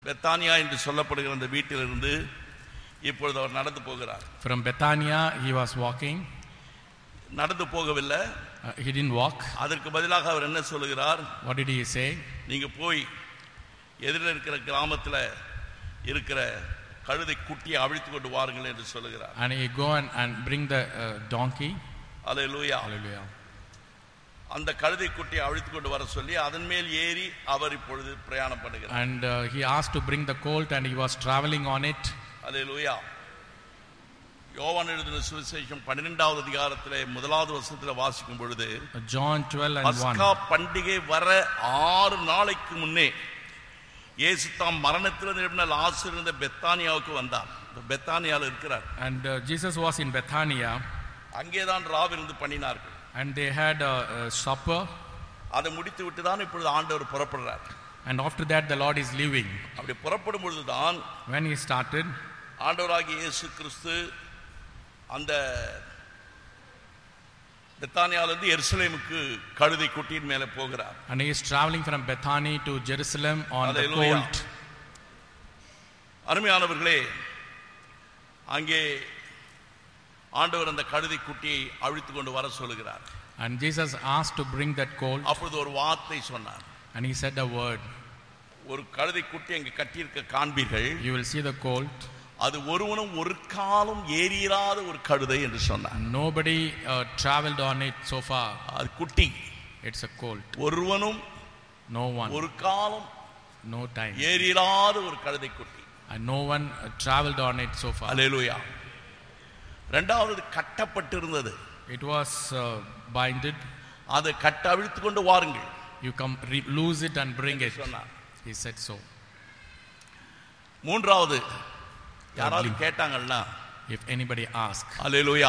பெத்தானியா என்று சொல்லப்படுகிற அந்த வீட்டிலிருந்து இப்பொழுது அவர் நடந்து போகிறார். From Bethania he was walking. நடந்து போகவில்லை. He didn't walk. அதற்கு பதிலாக அவர் என்ன சொல்லுகிறார்? What did he say? நீங்க போய் எதிரில் இருக்கிற கிராமத்தில் இருக்கிற கழுதை குட்டியை அவிழ்த்து கொண்டு வாருங்கள் என்று சொல்லுகிறார். And he go and bring the donkey. Hallelujah. Hallelujah. அந்த கழுதை குட்டியை அவிழ்த்து கொண்டு வர சொல்லி அதன் மேல் ஏறி அவர் இப்பொழுது பிரயாணம் பண்ணுகிறார். And he asked to bring the colt and he was traveling on it. அல்லேலூயா. யோவான் எழுதின சுவிசேஷம் 12வது அதிகாரத்திலே 1வது வசனத்திலே வாசிக்கும் பொழுது John 12 and 1. பஸ்கா பண்டிகை வர 6 நாளைக்கு முன்னே இயேசு தாம் மரணத்தில் எழுப்பின லாசர் இருந்த பெத்தானியாவுக்கு வந்தார். பெத்தானியாவில் இருக்கிறார். And Jesus was in Bethania. அங்கேதான் ராவிருந்து பண்ணினார்கள். And they had a supper. அதை முடித்து விட்டு தான் இப்பொழுது ஆண்டவர் புறப்படுறார். And after that the Lord is leaving. அப்படி புறப்படும் பொழுதுதான் When he started, ஆண்டவராகிய இயேசு கிறிஸ்து அந்த பெத்தானியாவிலிருந்து எருசலேமுக்கு கழுதை குட்டியின் மேலே போகிறார். and he is traveling from Bethany to Jerusalem on Hallelujah. the colt. அருமையானவர்களே, அங்கே ஆண்டவர் அந்த கழுதை குட்டியை அழித்து கொண்டு வர சொல்லுகிறார். And Jesus asked to bring that colt. அப்பொழுது ஒரு வார்த்தை சொன்னார். And he said a word. ஒரு கழுதை குட்டி அங்கே கட்டியிருக்க காண்பீர்கள். You will see the colt. அது ஒருவனும் ஒரு காலம் ஏறிராத ஒரு கழுதை என்று சொன்னார். Nobody traveled on it so far. அது குட்டி. It's a colt. ஒருவனும் No one. ஒரு காலம் No time. ஏறிராத ஒரு கழுதை குட்டி. And no one traveled on it so far. அல்லேலூயா. இரண்டாவது கட்டப்பட்டிருந்தது. It was binded. அதை கட்ட அவிழ்த்து கொண்டு வாருங்கள். You come loose it and bring it. சொன்னார். He said so. மூன்றாவது யாராவது கேட்டாங்கன்னா, if anybody asks, அல்லேலூயா,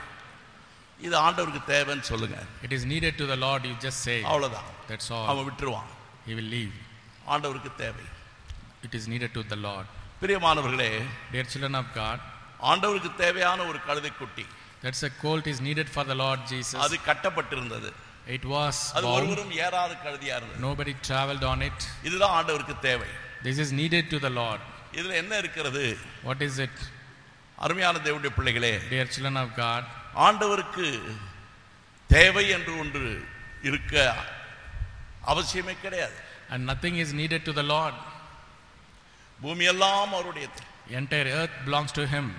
இது ஆண்டவருக்கு தேவைன்னு சொல்லுங்க. it is needed to the Lord, you just say. அவ்வளவுதான். That's all. அவன் விட்டுருவான். He will leave. ஆண்டவருக்கு தேவை. It is needed to the Lord. பிரியமானவர்களே, Dear children of God, ஆண்டவருக்கு தேவையான ஒரு கழுதை குட்டி. that's a colt is needed for the Lord Jesus. அது கட்டப்பட்டிருந்தது. It was அது bound. ஒருவரும் ஏறாத கழுதையா இருந்தது. Nobody traveled on it. இதுதான் ஆண்டவருக்கு தேவை. This is needed to the Lord. இதுல என்ன இருக்கிறது? What is it? அருமையான தேவனுடைய பிள்ளைகளே, Dear children of God, ஆண்டவருக்கு தேவை என்று ஒன்று இருக்க அவசியமே கிடையாது. and nothing is needed to the Lord. பூமி எல்லாம் அவருடையது. Entire earth belongs to him.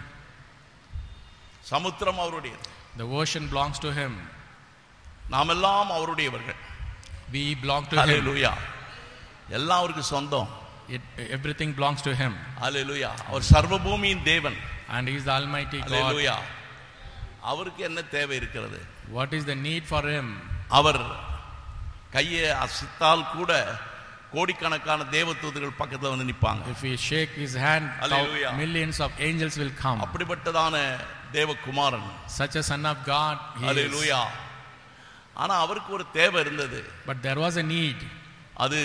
சமுத்திரம் அவருடையது. The ocean belongs to him. நாம் எல்லாம் அவருடையவர்கள். We belong to him. அல்லேலூயா. எல்லாம் அவருக்கு சொந்தம். Everything belongs to him. அல்லேலூயா. அவர் சர்வ பூமியின் தேவன். And he is the Almighty God. அல்லேலூயா. அவருக்கு என்ன தேவை இருக்கிறது? What is the need for him? அவர் கையை அசைத்தால் கூட கோடிக்கணக்கான தேவதூதர்கள் பக்கத்துல வந்து நிப்பாங்க. If we shake his hand, Hallelujah. millions of angels will come. அப்படிப்பட்டதான தேவகுமாரன். Such a son of God he hallelujah. is. ஆனா அவருக்கு ஒரு தேவை இருந்தது. But there was a need. அது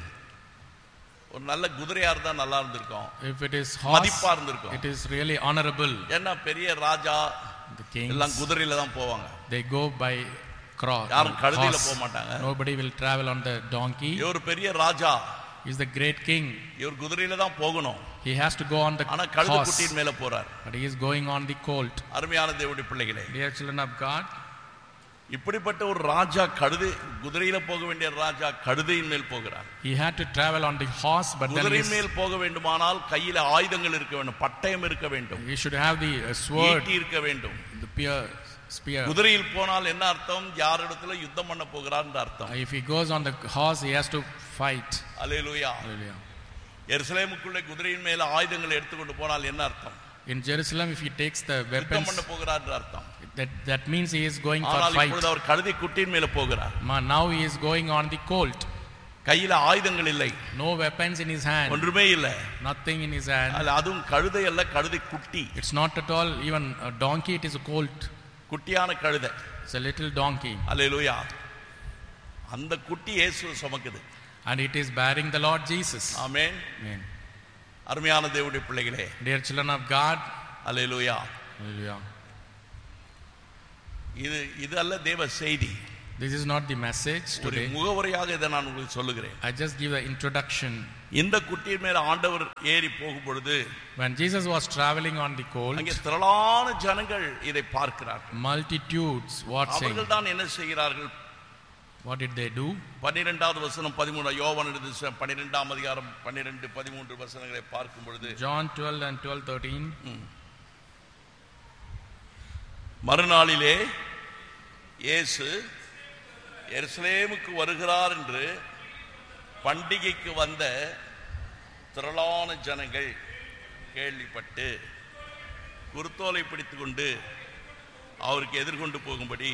ஒரு நல்ல குதிரையா இருந்தா நல்லா இருந்திருக்கும். If it is horse, மதிப்பா இருந்திருக்கும். it is really honorable. ஏன்னா பெரிய ராஜா The kings, எல்லாம் குதிரையில தான் போவாங்க. they go by cross. யாரும் கழுதையில horse. போக மாட்டாங்க. Nobody will travel on the donkey. இவர் பெரிய ராஜா. He is the great king. இவர் குதிரையில தான் போகணும். He has to go on the ஆனா கழுதை horse. குட்டியின் மேல போறார். But he is going on the colt. அருமையான தேவனுடைய பிள்ளைகளே, Dear children of God, இப்படிப்பட்ட ஒரு ராஜா கழுதை குதிரையில போக வேண்டிய ராஜா கழுதையின் மேல் போகிறார். he had to travel on the horse, but then குதிரை மேல் போக வேண்டுமானால் கையில ஆயுதங்கள் இருக்க வேண்டும், பட்டயம் இருக்க வேண்டும், he should have the sword, ஈட்டி இருக்க வேண்டும். the spear. குதிரையில் போனால் என்ன அர்த்தம்? யாரிடத்துல யுத்தம் பண்ண போகிறார் என்ற அர்த்தம். If he goes on the horse, he has to fight. Hallelujah. Hallelujah. எருசலேமுக்குள்ளே குதிரையின் மேல ஆயுதங்களை எடுத்துக்கொண்டு போனால் என்ன அர்த்தம்? In Jerusalem, if he takes the யுத்தம் weapons, பண்ண போகிறார் என்ற அர்த்தம். that means he is going for ஆனால் fight. இப்பொழுது அவர் கழுதை குட்டியின் மேல போகிறார். Now he is going on the colt. கையில ஆயுதங்கள் இல்லை. No weapons in his hand. ஒன்றுமே இல்லை. Nothing in his hand. அதுவும் கழுதை அல்ல, கழுதை குட்டி. It's not at all even a donkey, it is a colt. குட்டியான கழுதை. It's a little donkey. அல்லேலூயா. அந்த குட்டி இயேசுவை சுமக்குது. And it is bearing the Lord Jesus. Amen. Amen. அருமையான தேவனுடைய பிள்ளைகளே, Dear children of God, hallelujah. hallelujah. இது அல்ல தேவ செய்தி. This is not the message ஒரு today. முகவுரையாக இதை நான் உங்களுக்கு சொல்லுகிறேன். I just give the introduction. இந்த குட்டியின் மேல ஆண்டவர் ஏறி போகும் பொழுது When Jesus was traveling on the colt, அங்கே திரளான ஜனங்கள் இதை பார்க்கிறார்கள். multitudes watching. அவர்கள் தான் என்ன செய்கிறார்கள்? What did they do? 12வது வசனம் 13 யோவான் எழுதின 12ஆம் அதிகாரம் 12 13 வசனங்களை பார்க்கும் பொழுது John 12 and 12:13. மறுநாளிலே இயேசு எருசலேமுக்கு வருகிறார் என்று பண்டிகைக்கு வந்த திரளான ஜனங்கள் கேள்விப்பட்டு குருத்தோலை பிடித்து கொண்டு அவருக்கு எதிர்கொண்டு போகும்படி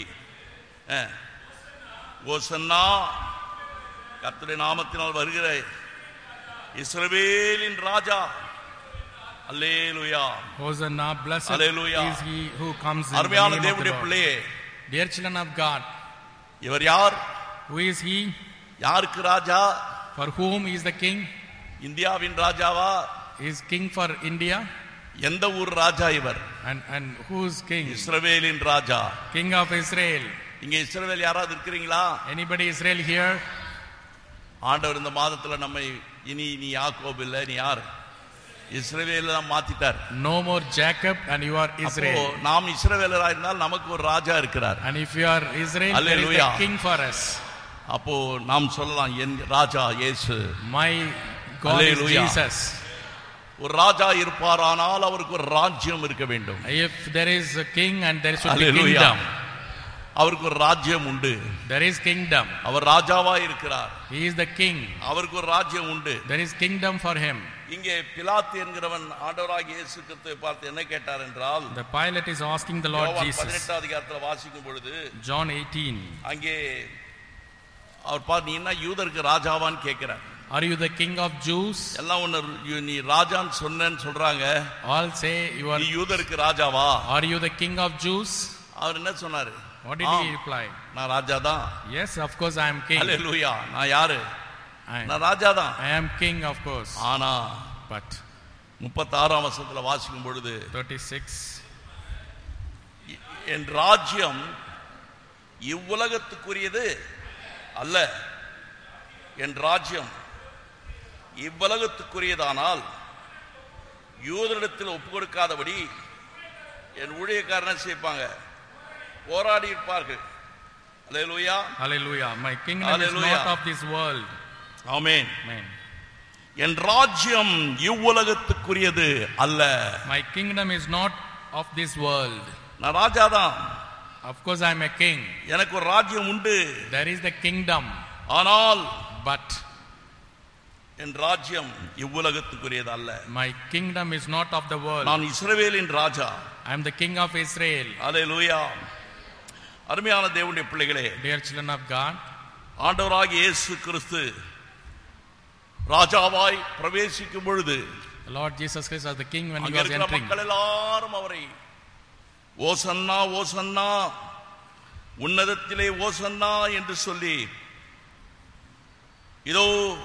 ஓசன்னா கர்த்தருடைய நாமத்தினால் வருகிற இஸ்ரவேலின் ராஜா, அல்லேலூயா, Hosanna, blessed Hallelujah. is he who comes in the அருமையான name of the தேவனுடைய Lord. பிள்ளையே, Dear children of God, இவர் யார்? who is he? யாருக்கு ராஜா? For whom is the king? இந்தியாவின் ராஜாவா? Is king for India? எந்த ஊர் ராஜா இவர்? And who's king? இஸ்ரவேலின் ராஜா. King of Israel. இங்க இஸ்ரவேல் யாராவது இருக்கிறீங்களா? Anybody Israel here? ஆண்டவர் இந்த மாதத்துல நம்மை இனி நீ யாக்கோபு இல்ல, நீ யார்? இஸ்ரவேல மாத்திட்டார். No more Jacob and you are Israel. அப்போ நாம் இஸ்ரவேலரா இருந்தால் நமக்கு ஒரு ராஜா இருக்கிறார். And if you are Israel, there is Hallelujah. a king for us. அப்போ நாம் சொல்லலாம் என் ராஜா இயேசு. My God Hallelujah. is Jesus. ஒரு ராஜா இருப்பாரானால் அவருக்கு ஒரு ராஜ்யம் இருக்க வேண்டும். If there is a king and there should be Hallelujah. kingdom. அவருக்கு ஒரு ராஜ்யம் உண்டு. There is kingdom. அவர் ராஜாவா இருக்கிறார். He is the king. அவருக்கு ஒரு ராஜ்யம் உண்டு. There is kingdom for him. இங்கே பிலாத்து என்கிறவன் ஆண்டவராகிய இயேசு கிறிஸ்துவை பார்த்து என்ன கேட்டார் என்றால், The Pilate is asking the Lord யோவான் Jesus. 18 அதிகாரத்தில் வாசிக்கும் பொழுது John 18. அங்கே அவர் பார்த்து நீ என்ன யூதருக்கு ராஜாவான்னு கேட்கிறார். Are you the king of Jews? எல்லாம் ஒன்னு நீ ராஜான்னு சொன்னேன்னு சொல்றாங்க. All say you are. நீ யூதருக்கு ராஜாவா? Are you the king of Jews? அவர் என்ன சொன்னாரு? What did he reply? நான் ராஜா தான். Yes, of course I am king. ஹல்லேலூயா. நான் யாரு? I நான் ராஜா தான். am king, of course. ஆனா But 36ஆம் வசனத்துல வாசிக்கும் பொழுது 36. என் ராஜ்யம் இவ்வுலகத்துக்குரியது அல்ல. என் ராஜ்யம் இவ்வுலகத்துக்குரியதானால் யூதரிடத்தில் ஒப்பு கொடுக்காதபடி என் ஊழியக்காரனை சேர்ப்பாங்க, போராடி இருப்பார்கள். அல்லேலூயா. Hallelujah. My kingdom Hallelujah. is not of this world. Amen. Amen. என் ராஜ்யம் இவ்வுலகத்துக்குரியது அல்ல. My kingdom is not of this world. நான் ராஜா தான். Of course I am a king. எனக்கு ஒரு ராஜ்யம் உண்டு. There is the kingdom. ஆனால் But என் ராஜ்யம் இவ்வுலகத்துக்குரியது அல்ல. my kingdom is not of the world. நான் இஸ்ரவேலின் ராஜா. I am the king of Israel. அல்லேலூயா. அருமையான தேவனுடைய பிள்ளைகளே, Dear children of God, ஆண்டவராகிய இயேசு கிறிஸ்து ராஜாவாய் பிரவேசிக்கும் பொழுது the Lord Jesus Christ as the king when he அங்க was இருக்கிற entering. மக்கள் எல்லாரும் அவரை ஓசன்னா ஓசன்னா, உன்னதத்திலே ஓசன்னா என்று சொல்லி, இதோ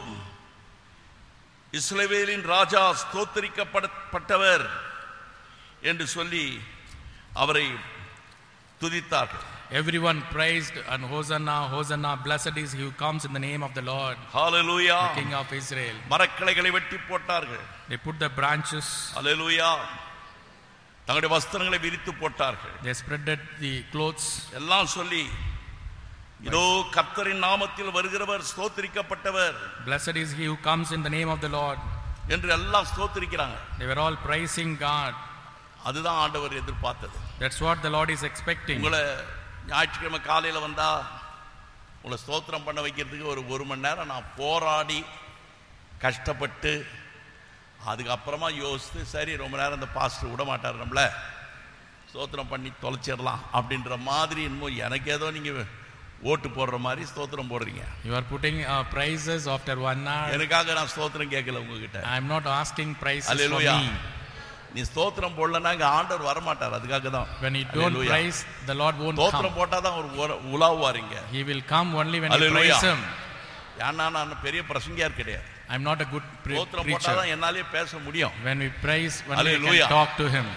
இஸ்ரவேலின் ராஜா ஸ்தோத்திரிக்கப்பட்டவர் என்று சொல்லி அவரை துதித்தார்கள். Everyone praised and Hosanna, Hosanna, blessed is he who comes in the name of the Lord, hallelujah. the King of Israel. மரக்கிளைகளை வெட்டி போட்டார்கள். They put the branches, ஹல்லேலூயா. தங்களுடைய வஸ்திரங்களை விரித்து போட்டார்கள். they spreaded the clothes. எல்லாம் சொல்லி, இதோ கர்த்தரின் நாமத்தில் வருகிறவர் ஸ்தோத்திரிக்கப்பட்டவர் Blessed is he who comes in the name of the Lord. என்று எல்லாம் ஸ்தோத்திரிக்கிறாங்க. They were all praising God. அதுதான் ஆண்டவர் எதிர்பார்த்தது. That's what the Lord is expecting. உங்களை ஞாயிற்றுக்கிழமை காலையில் வந்தா உங்களை ஸ்தோத்திரம் பண்ண வைக்கிறதுக்கு ஒரு மணி நேரம் நான் போராடி கஷ்டப்பட்டு அதுக்கப்புறமா யோசித்து, சரி ரொம்ப நேரம் இந்த பாஸ்டர் விட மாட்டார் நம்மள, ஸ்தோத்திரம் பண்ணி தொலைச்சிடலாம் அப்படின்ற மாதிரி இன்னும் எனக்கு ஏதோ நீங்கள் ஓட்டு போடுற மாதிரி ஸ்தோத்திரம் போடுறீங்க. You are putting praises after 1 hour. எனக்காக நான் ஸ்தோத்திரம் கேட்கல உங்ககிட்ட. I am not asking praises for hallelujah. me. நீ ஸ்தோத்திரம் போடலன்னா இங்க ஆண்டவர் வர மாட்டார். அதுக்காக தான். When you don't Hallelujah. praise, the Lord won't ஸ்தோத்திரம் come. போட்டா தான் ஒரு உலாவுவாருங்க. He will come only when you Hallelujah. praise him. ஏன்னா நான் பெரிய பிரசங்கியார் கிடையாது. I am not a good ஸ்தோத்திரம் போட்டா preacher. தான் என்னாலே பேச முடியும். When we praise, only we Hallelujah. can talk to him.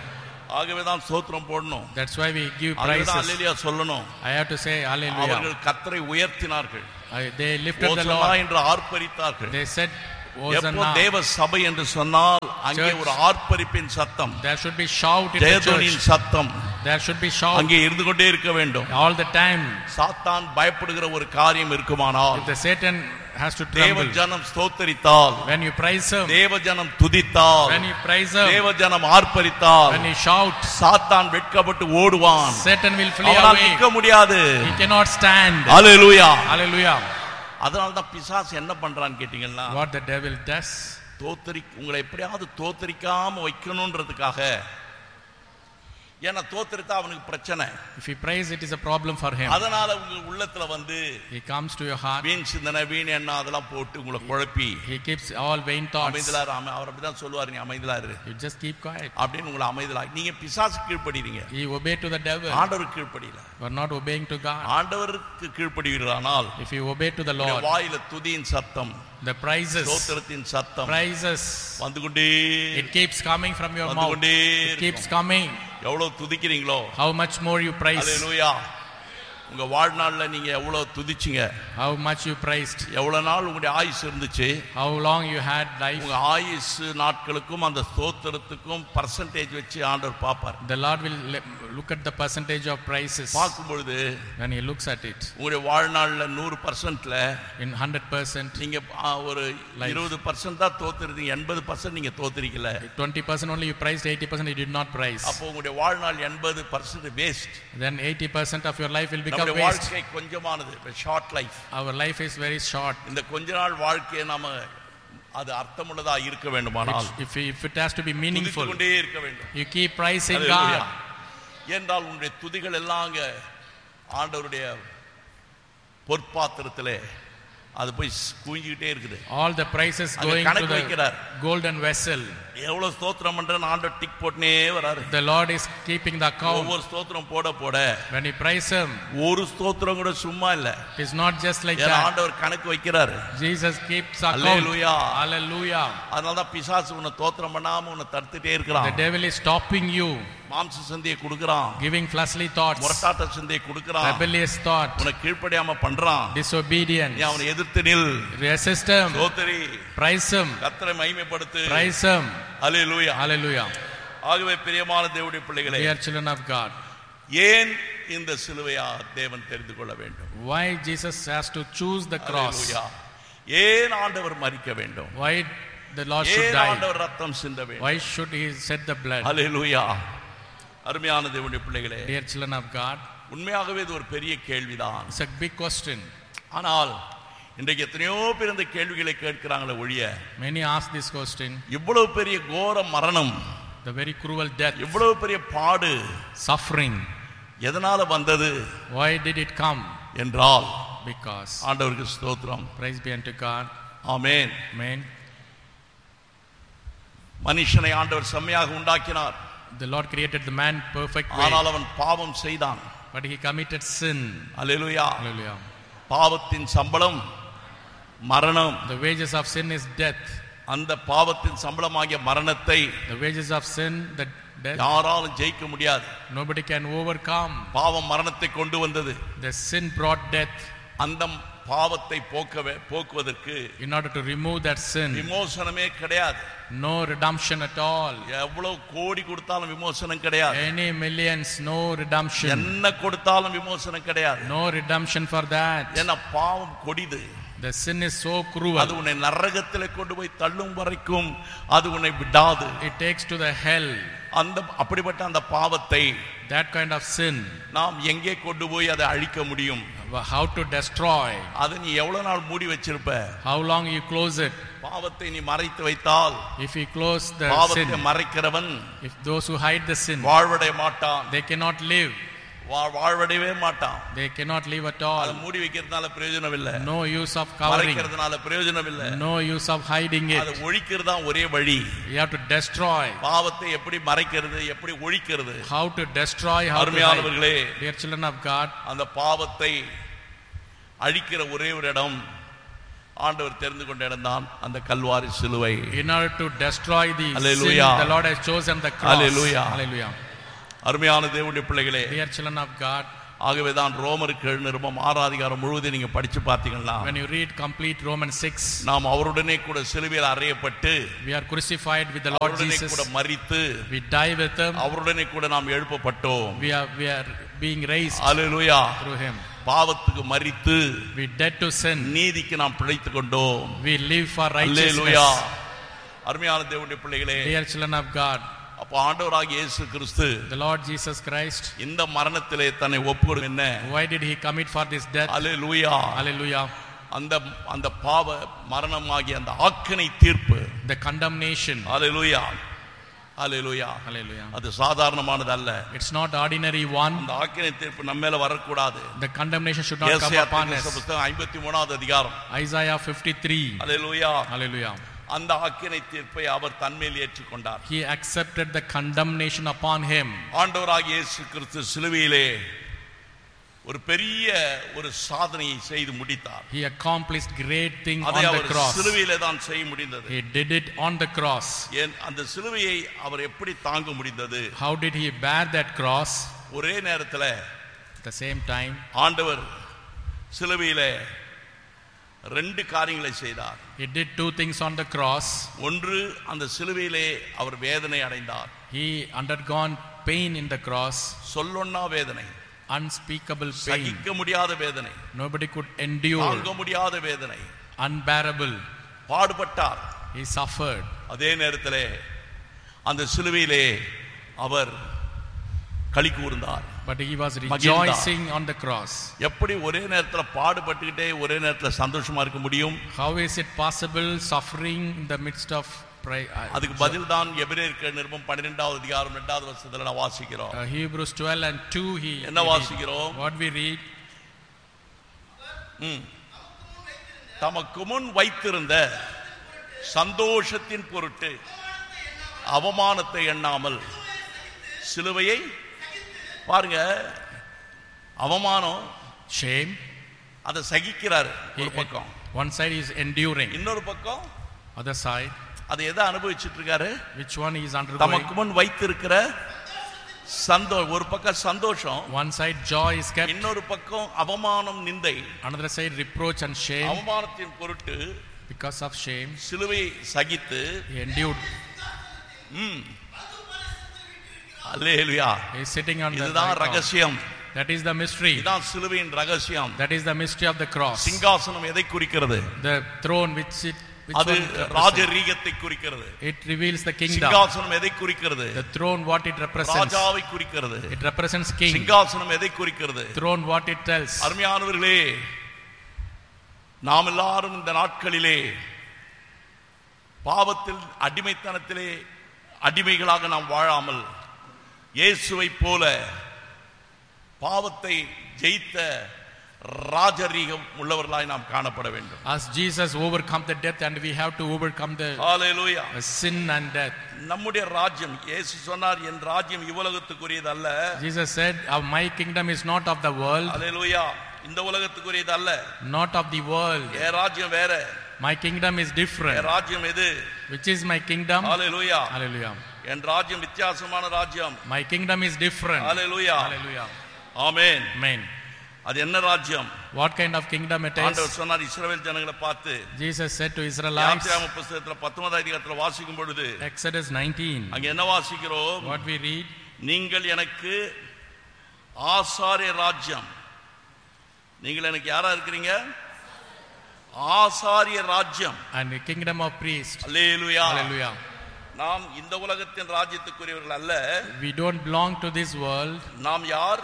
ஆகவே தான் ஸ்தோத்திரம் போடணும். That's why we give ஆகவே praises. தான் அல்லேலூயா சொல்லணும். I have to say hallelujah. அவர்கள் கர்த்தரை உயர்த்தினார்கள். They lifted the ஓசன்னா Lord. என்று ஆர்ப்பரித்தார்கள். They said எப்போ Hosanna. தேவ சபை என்று சொன்னால் அங்கே ஒரு ஆர்ப்பரிப்பின் சத்தம், There should be shout in the ஜெயಧ್ವனியின் church. சத்தம் There should be shout அங்கே இருந்து கொண்டே இருக்க வேண்டும். all the time. சாத்தான் பயப்படுகிற ஒரு காரியம் இருக்குமானால், If the Satan has to தேவ tremble, ஜனம் ஸ்தோத்தரித்தால், when you praise him, தேவ ஜனம் துதித்தால், when you praise him, தேவ ஜனம் ஆர்ப்பரித்தால், when you shout, சாத்தான் வெட்கப்பட்டு ஓடுவான். Satan will flee அவனால் away. நிற்க முடியாது. He cannot stand. Hallelujah. Hallelujah. அதனால தான் பிசாசு என்ன பண்றான்னு கேட்டீங்கன்னா, What the devil does, உங்களை எப்படியாவது தோத்தரிக்காம வைக்கணும்ன்றதுக்காக, ஏன்னா தோத்தரித்தா அவனுக்கு பிரச்சனை. if he prays, it is a problem for him. அதனால உங்க உள்ளத்துல வந்து He comes to your heart. வீண் சிந்தனை, வீண் எண்ணம் அதெல்லாம் போட்டு உங்களை குழப்பி, He keeps all vain thoughts. அமைதலா அவர் அப்படிதான் சொல்லுவாரு, நீ அமைதலா இரு You just keep quiet. அப்படின்னு உங்களை அமைதலா. நீங்க பிசாசு கீழ்ப்படிறீங்க, You obey to the devil. ஆண்டவருக்கு கீழ்ப்படியில. You are not obeying to God. ஆண்டவருக்கு கீழ்ப்படிவீர்களானால் If you obey to the Lord, வாயில துதியின் சத்தம், the praises, ஸ்தோத்திரத்தின் சத்தம் praises, வந்து கொண்டே, it keeps coming from your வந்து mouth. கொண்டே It keeps coming. எவ்வளவு துதிக்கிறீங்களோ, How much more you praise. அல்லேலூயா. உங்க வாழ்நாள்ல நீங்க எவ்வளவு துதிச்சீங்க, How much you praised. எவ்வளவு நாள் உங்களுடைய ஆயுசு இருந்துச்சு, How long you had life. உங்க ஆயுசு நாட்களுக்கும் அந்த ஸ்தோத்திரத்துக்கும் பர்சன்டேஜ் வச்சு ஆண்டவர் பார்ப்பார். The Lord will look at the percentage of praises. பார்க்கும் பொழுது When he looks at it, உங்களுடைய வாழ்நாள்ல 100%ல in 100%, நீங்க ஒரு 20% தான் தோத்துறீங்க, 80% நீங்க தோத்துறீங்கல. 20% only you praised, 80% you did not praise. அப்போ உங்களுடைய வாழ்நாள் 80% waste. Then 80% of your life will become நம்முடைய waste. வாழ்க்கை கொஞ்சமானது, short life. Our life is very short. இந்த கொஞ்ச நாள் வாழ்க்கையை நாம அது அர்த்தமுள்ளதா இருக்க வேண்டுமானால், If it has to be meaningful, துதித்துக் கொண்டே இருக்க வேண்டும். you keep praising hallelujah. God. என்றால் உங்களுடைய துதிகள் எல்லாம் அங்க ஆண்டவருடைய பொற்பாத்திரத்திலே அது போய் குவிஞ்சிக்கிட்டே இருக்குது. All the praises அங்க going to கணக்கு the வைக்கிறார். golden vessel. எவ்வளவு ஸ்தோத்திரம் பண்றேன்னு ஆண்டவர் டிக் போட்டுனே வராரு. The Lord is keeping the account. ஒவ்வொரு ஸ்தோத்திரம் போட போட When you praise him, ஒரு ஸ்தோத்திரம் கூட சும்மா இல்ல. it's not just like ஏன்னா that. ஆண்டவர் கணக்கு வைக்கிறாரு. Jesus keeps account. அல்லேலூயா. Hallelujah. அதனால தான் பிசாசு உன்னை தோத்திரம் பண்ணாம உன்னை தடுத்துட்டே இருக்கிறான். The devil is stopping you, மாம்ச சிந்தையை கொடுக்கறான், giving fleshly thoughts, முரட்டாட்ட சிந்தையை கொடுக்கறான், rebellious thought, உன்னை கீழ்ப்படியாம பண்றான். disobedience. நீ அவனை எதிர்த்து நில், Resist him. ஸ்தோத்திரி, Praise him. கர்த்தரை மகிமைப்படுத்து. Praise him. அல்லேலூயா. Hallelujah. ஆகவே பிரியமான தேவனுடைய பிள்ளைகளே, Dear children of God, ஏன் இந்த சிலுவையா தேவன் தெரிந்து கொள்ள வேண்டும்? why Jesus has to choose the cross? அல்லேலூயா. ஏன் ஆண்டவர் மரிக்க வேண்டும்? Why the Lord should ஏன் die? ஆண்டவர் ரத்தம் சிந்த வேண்டும்? Why should he shed the blood? அல்லேலூயா. அருமையான தேவனுடைய பிள்ளைகளே, Dear children of God, உண்மையாகவே இது ஒரு பெரிய கேள்விதான். it's a big question. ஆனால் இன்றைக்கு எத்தனையோ பேர் இந்த கேள்விகளை கேட்கிறாங்களே ஒழிய, Many ask this question. இவ்வளவு பெரிய கோர மரணம், The very cruel death, இவ்வளவு பெரிய பாடு suffering, எதனால வந்தது why did it come? என்றால், Because. ஆண்டவருக்கு ஸ்தோத்திரம். Praise be unto God. Amen. Amen. மனுஷனை ஆண்டவர் செம்மையாக உண்டாக்கினார். The Lord created the man perfect way, ஆனால் அவன் பாவம் செய்தான். but he committed sin. Hallelujah. Hallelujah. பாவத்தின் சம்பளம் மரணம். The wages of sin is death. அந்த பாவத்தின் சம்பளமாகிய மரணத்தை The wages of sin, the death, யாராலும் ஜெயிக்க முடியாது. nobody can overcome. பாவம் மரணத்தை கொண்டு வந்தது. The sin brought death. அந்த பாவத்தை போக்குவதற்கு In order to remove that sin, விமோசனமே கிடையாது. no redemption at all. எவ்வளவு கோடி கொடுத்தாலும் விமோசனம் கிடையாது. Any millions, no redemption. என்ன கொடுத்தாலும் விமோசனம் கிடையாது. No redemption for that. ஏன்னா பாவம் கொடிது. The sin is so cruel. அது உன்னை நரகத்திலே கொண்டு போய் தள்ளும் வரைக்கும் அது உன்னை விடாது. It takes to the hell. அப்படிப்பட்ட அந்த பாவத்தை, That kind of sin, நாம் எங்கே கொண்டு போய் அதை அழிக்க முடியும்? how to destroy? அதை நீ எவ்வளவு நாள் மூடி வச்சிருப்ப? How long you close it? பாவத்தை நீ மறைத்து வைத்தால், If you close the பாவத்தை sin, மறைக்கிறவன் if those who hide the sin, வாழ்வடைய மாட்டான். they cannot live. வாழ்வடையவே மாட்டான். They cannot live at அதை all. மூடி வைக்கிறதுனால பிரயோஜனம் இல்லை. No use of covering. மறைக்கிறதுனால பிரயோஜனம் இல்லை. No use of hiding அதை it. ஒழிக்கிறது தான் ஒரே வழி. You have to destroy. பாவத்தை எப்படி மறைக்கிறது, எப்படி ஒழிக்கிறது? How to destroy, how to hide. அருமையானவர்களே, Dear children of God, அந்த பாவத்தை அழிக்கிற ஒரே ஒரு இடம் ஆண்டவர் தெரிந்து கொண்ட இடம் தான் அந்த கல்வாரி சிலுவை. in order to destroy the sin, Hallelujah. the Lord has chosen the cross. Hallelujah. Hallelujah. அருமையான தேவனுடைய பிள்ளைகளே, dear children of God, ஆகவே தான் ரோமருக்கு எழுதின நிருபம் 6 அதிகாரம் முழுவதும் நீங்க படிச்சு பார்த்தீங்கன்னா, when you read complete Romans 6, நாம் அவருடனே கூட சிலுவையில் அறையப்பட்டு, we are crucified with the Lord அவருடனே Jesus, கூட மரித்து, we die with him, அவருடனே கூட நாம் எழுப்பப்பட்டோம். we are being raised hallelujah. through him, பாவத்துக்கு மரித்து, we dead to sin, நீதிக்கு நாம் பிழைத்துக் கொண்டோம். we live for hallelujah. righteousness. அருமையான தேவனுடைய பிள்ளைகளே, Dear children of God, அப்ப ஆண்டவராகிய இயேசு கிறிஸ்து the Lord Jesus Christ, இந்த மரணத்திலே தன்னை ஒப்புக்கொடு என்ன, why did he commit for this death? Hallelujah. Hallelujah. அந்த பாவ மரணமாகிய அந்த ஆக்கினை தீர்ப்பு, The condemnation. Hallelujah, hallelujah, Hallelujah. அது சாதாரணமானது அல்ல. It's not ordinary one. அந்த ஆக்கினை தீர்ப்பு நம்ம மேல வரக்கூடாது. The condemnation should not come ஏசாயா upon us. புத்தகம் 53வது அதிகாரம், Isaiah 53. அல்லேலூயா. Hallelujah. அந்த ஆக்கினை தீர்ப்பை அவர் தன்மேல் ஏற்றுக்கொண்டார். He accepted the condemnation upon him. ஆண்டவராகிய இயேசு கிறிஸ்து சிலுவையிலே ஒரு பெரிய ஒரு சாதனையை செய்து முடித்தார். He accomplished great things on அதை the அவர் cross. சிலுவையிலே தான் செய்ய முடிந்தது. He did it on the cross. அந்த சிலுவையை அவர் எப்படி தாங்க முடிந்தது? How did he bear that cross? ஒரே நேரத்தில் At the same time, ஆண்டவர் சிலுவையிலே 2 காரியங்களை செய்தார். he did 2 things on the cross. ஒன்று, அந்த சிலுவையிலே அவர் வேதனை அடைந்தார். He undergone pain in the cross, சொல்லொன்னா வேதனை, unspeakable pain. சகிக்க முடியாத வேதனை, Nobody could endure, தாங்க முடியாத வேதனை, unbearable. பாடுபட்டார். He suffered. அதே நேரத்திலே அந்த சிலுவையிலே அவர் களி கூர்ந்தார். But he was rejoicing on the cross. எப்படி ஒரே நேரத்தில் பாடுபட்டுக்கிட்டே ஒரே நேரத்தில் சந்தோஷமா இருக்க முடியும்? How is it possible suffering in the midst of அதுக்கு பதில் தான் எபிரேயர் நிருபம் 12வது அதிகாரம் 2வது வசனத்துல நான் வாசிக்கிறோம். Hebrews 12 and 2 என்ன வாசிக்கிறோம்? What we read? தமக்கு முன் வைத்திருந்த சந்தோஷத்தின் பொருட்டு அவமானத்தை எண்ணாமல் சிலுவையை, பாருங்க, அவமானம், shame, அதை சகிக்கிறார் ஒரு பக்கம். one side is enduring, இன்னொரு பக்கம் other side, அதை எதை அனுபவிச்சுட்டு இருக்காரு? which one is undergoing? தமக்கு முன் வைத்திருக்கிற ஒரு பக்கம் சந்தோஷம், one side joy is kept, இன்னொரு பக்கம் அவமானம், நிந்தை, another side reproach and shame. அவமானத்தின் பொருட்டு because of shame சிலுவை சகித்து he endured. Hallelujah. He is sitting on the இதுதான் ரகசியம். That is the mystery. இதுதான் சிலுவையின் ரகசியம். That is the mystery of the cross. சிங்காசனம் எதை குறிக்கிறது? The throne which அது ராஜரீகத்தை குறிக்கிறது. It reveals the kingdom. சிங்காசனம் எதை குறிக்கிறது? The throne what it represents. ராஜாவை குறிக்கிறது. It represents king. சிங்காசனம் எதை குறிக்கிறது? Throne what it tells. அருமையானவர்களே, நாம் எல்லாரும் இந்த நாட்களிலே பாவத்தில் அடிமைத்தனத்திலே அடிமைகளாக நாம் வாழாமல் இயேசுவை போல பாவத்தை ஜெயித்த ராஜரீகம் உள்ளவர்களாய் நாம் காணப்பட வேண்டும். As Jesus overcome the death and we have to overcome the hallelujah sin and death. நம்முடைய ராஜ்யம், இயேசு சொன்னார், என் ராஜ்யம் இவ்வுலகத்துக்குரியது அல்ல. Jesus said, my kingdom is not of the world. ஹalleluya. இந்த உலகத்துக்குரியது அல்ல. Not of the world. என் ராஜ்யம் வேற. My kingdom is different. என் ராஜ்யம் எது? Which is my kingdom? Hallelujah. Hallelujah. என் ராஜ்யம் வித்தியாசமான ராஜ்யம். My kingdom is different. Hallelujah. Hallelujah. Amen. Amen. அது என்ன ராஜ்யம்? What kind of kingdom it is? ஆண்டவர் சொன்னார் இஸ்ரவேல் ஜனங்களை பார்த்து. Jesus said to Israelites, யாத்திராகம புத்தகத்துல 19வது அதிகாரத்துல வாசிக்கும் பொழுது Exodus 19, அங்க என்ன வாசிக்கிறோம்? what we read? நீங்கள் எனக்கு ஆசாரிய ராஜ்யம். நீங்கள் எனக்கு யாரா இருக்கிறீங்க? ஆசாரிய ராஜ்யம். And the kingdom of priests. Hallelujah. Hallelujah. நாம் இந்த உலகத்தின் ராஜ்யத்துக்குரியவர்கள் அல்ல. We don't belong to this world. நாம் யார்?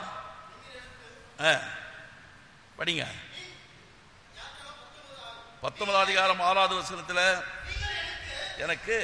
படிங்க. 19வது அதிகாரம் 6வது வசனத்துல எனக்கு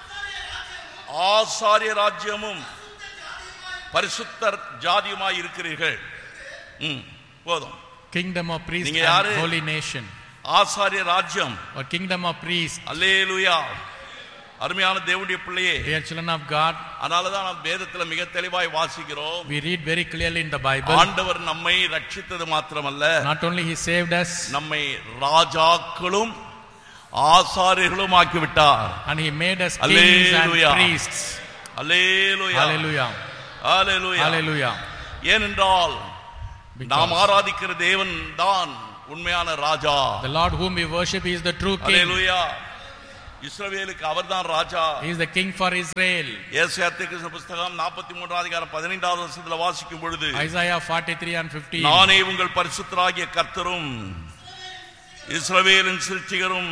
ஆசாரிய ராஜ்யமும் பரிசுத்தர் ஜாதியுமாய் இருக்கிறீர்கள். போதும். Kingdom of priests நீங்க and யாரு? holy nation. ஆசாரிய ராஜ்யம். Or kingdom of priests. அல்லேலூயா. அருமையான தேவனுடைய பிள்ளையே, Dear children of God, அதனாலதான் நாம் வேதத்துல மிக தெளிவாய் வாசிக்கிறோம். we read very clearly in the Bible. ஆண்டவர் நம்மை ரட்சித்தது மாத்திரமல்ல, Not only he saved us, நம்மை ராஜாக்களும் ஆசாரியர்களும் ஆக்கிவிட்டார். and he made us kings and Hallelujah. priests. Hallelujah. Hallelujah. Hallelujah. Hallelujah. ஏனென்றால் Because நாம் ஆராதிக்கிற தேவன் தான் உண்மையான ராஜா. the Lord whom we worship is the true king. ஹalleluya. இஸ்ரவேலுக்கு அவர்தான் ராஜா. He is the king for Israel. ஏசாயா தீர்க்கதரிசன புத்தகம் 43 அதிகாரம் 15வது வசனத்தில் வாசிக்கும் பொழுது Isaiah 43 and 15. நானே உங்கள் பரிசுத்தராகிய கர்த்தரும் இஸ்ரவேலின் சிருஷ்டிகரும்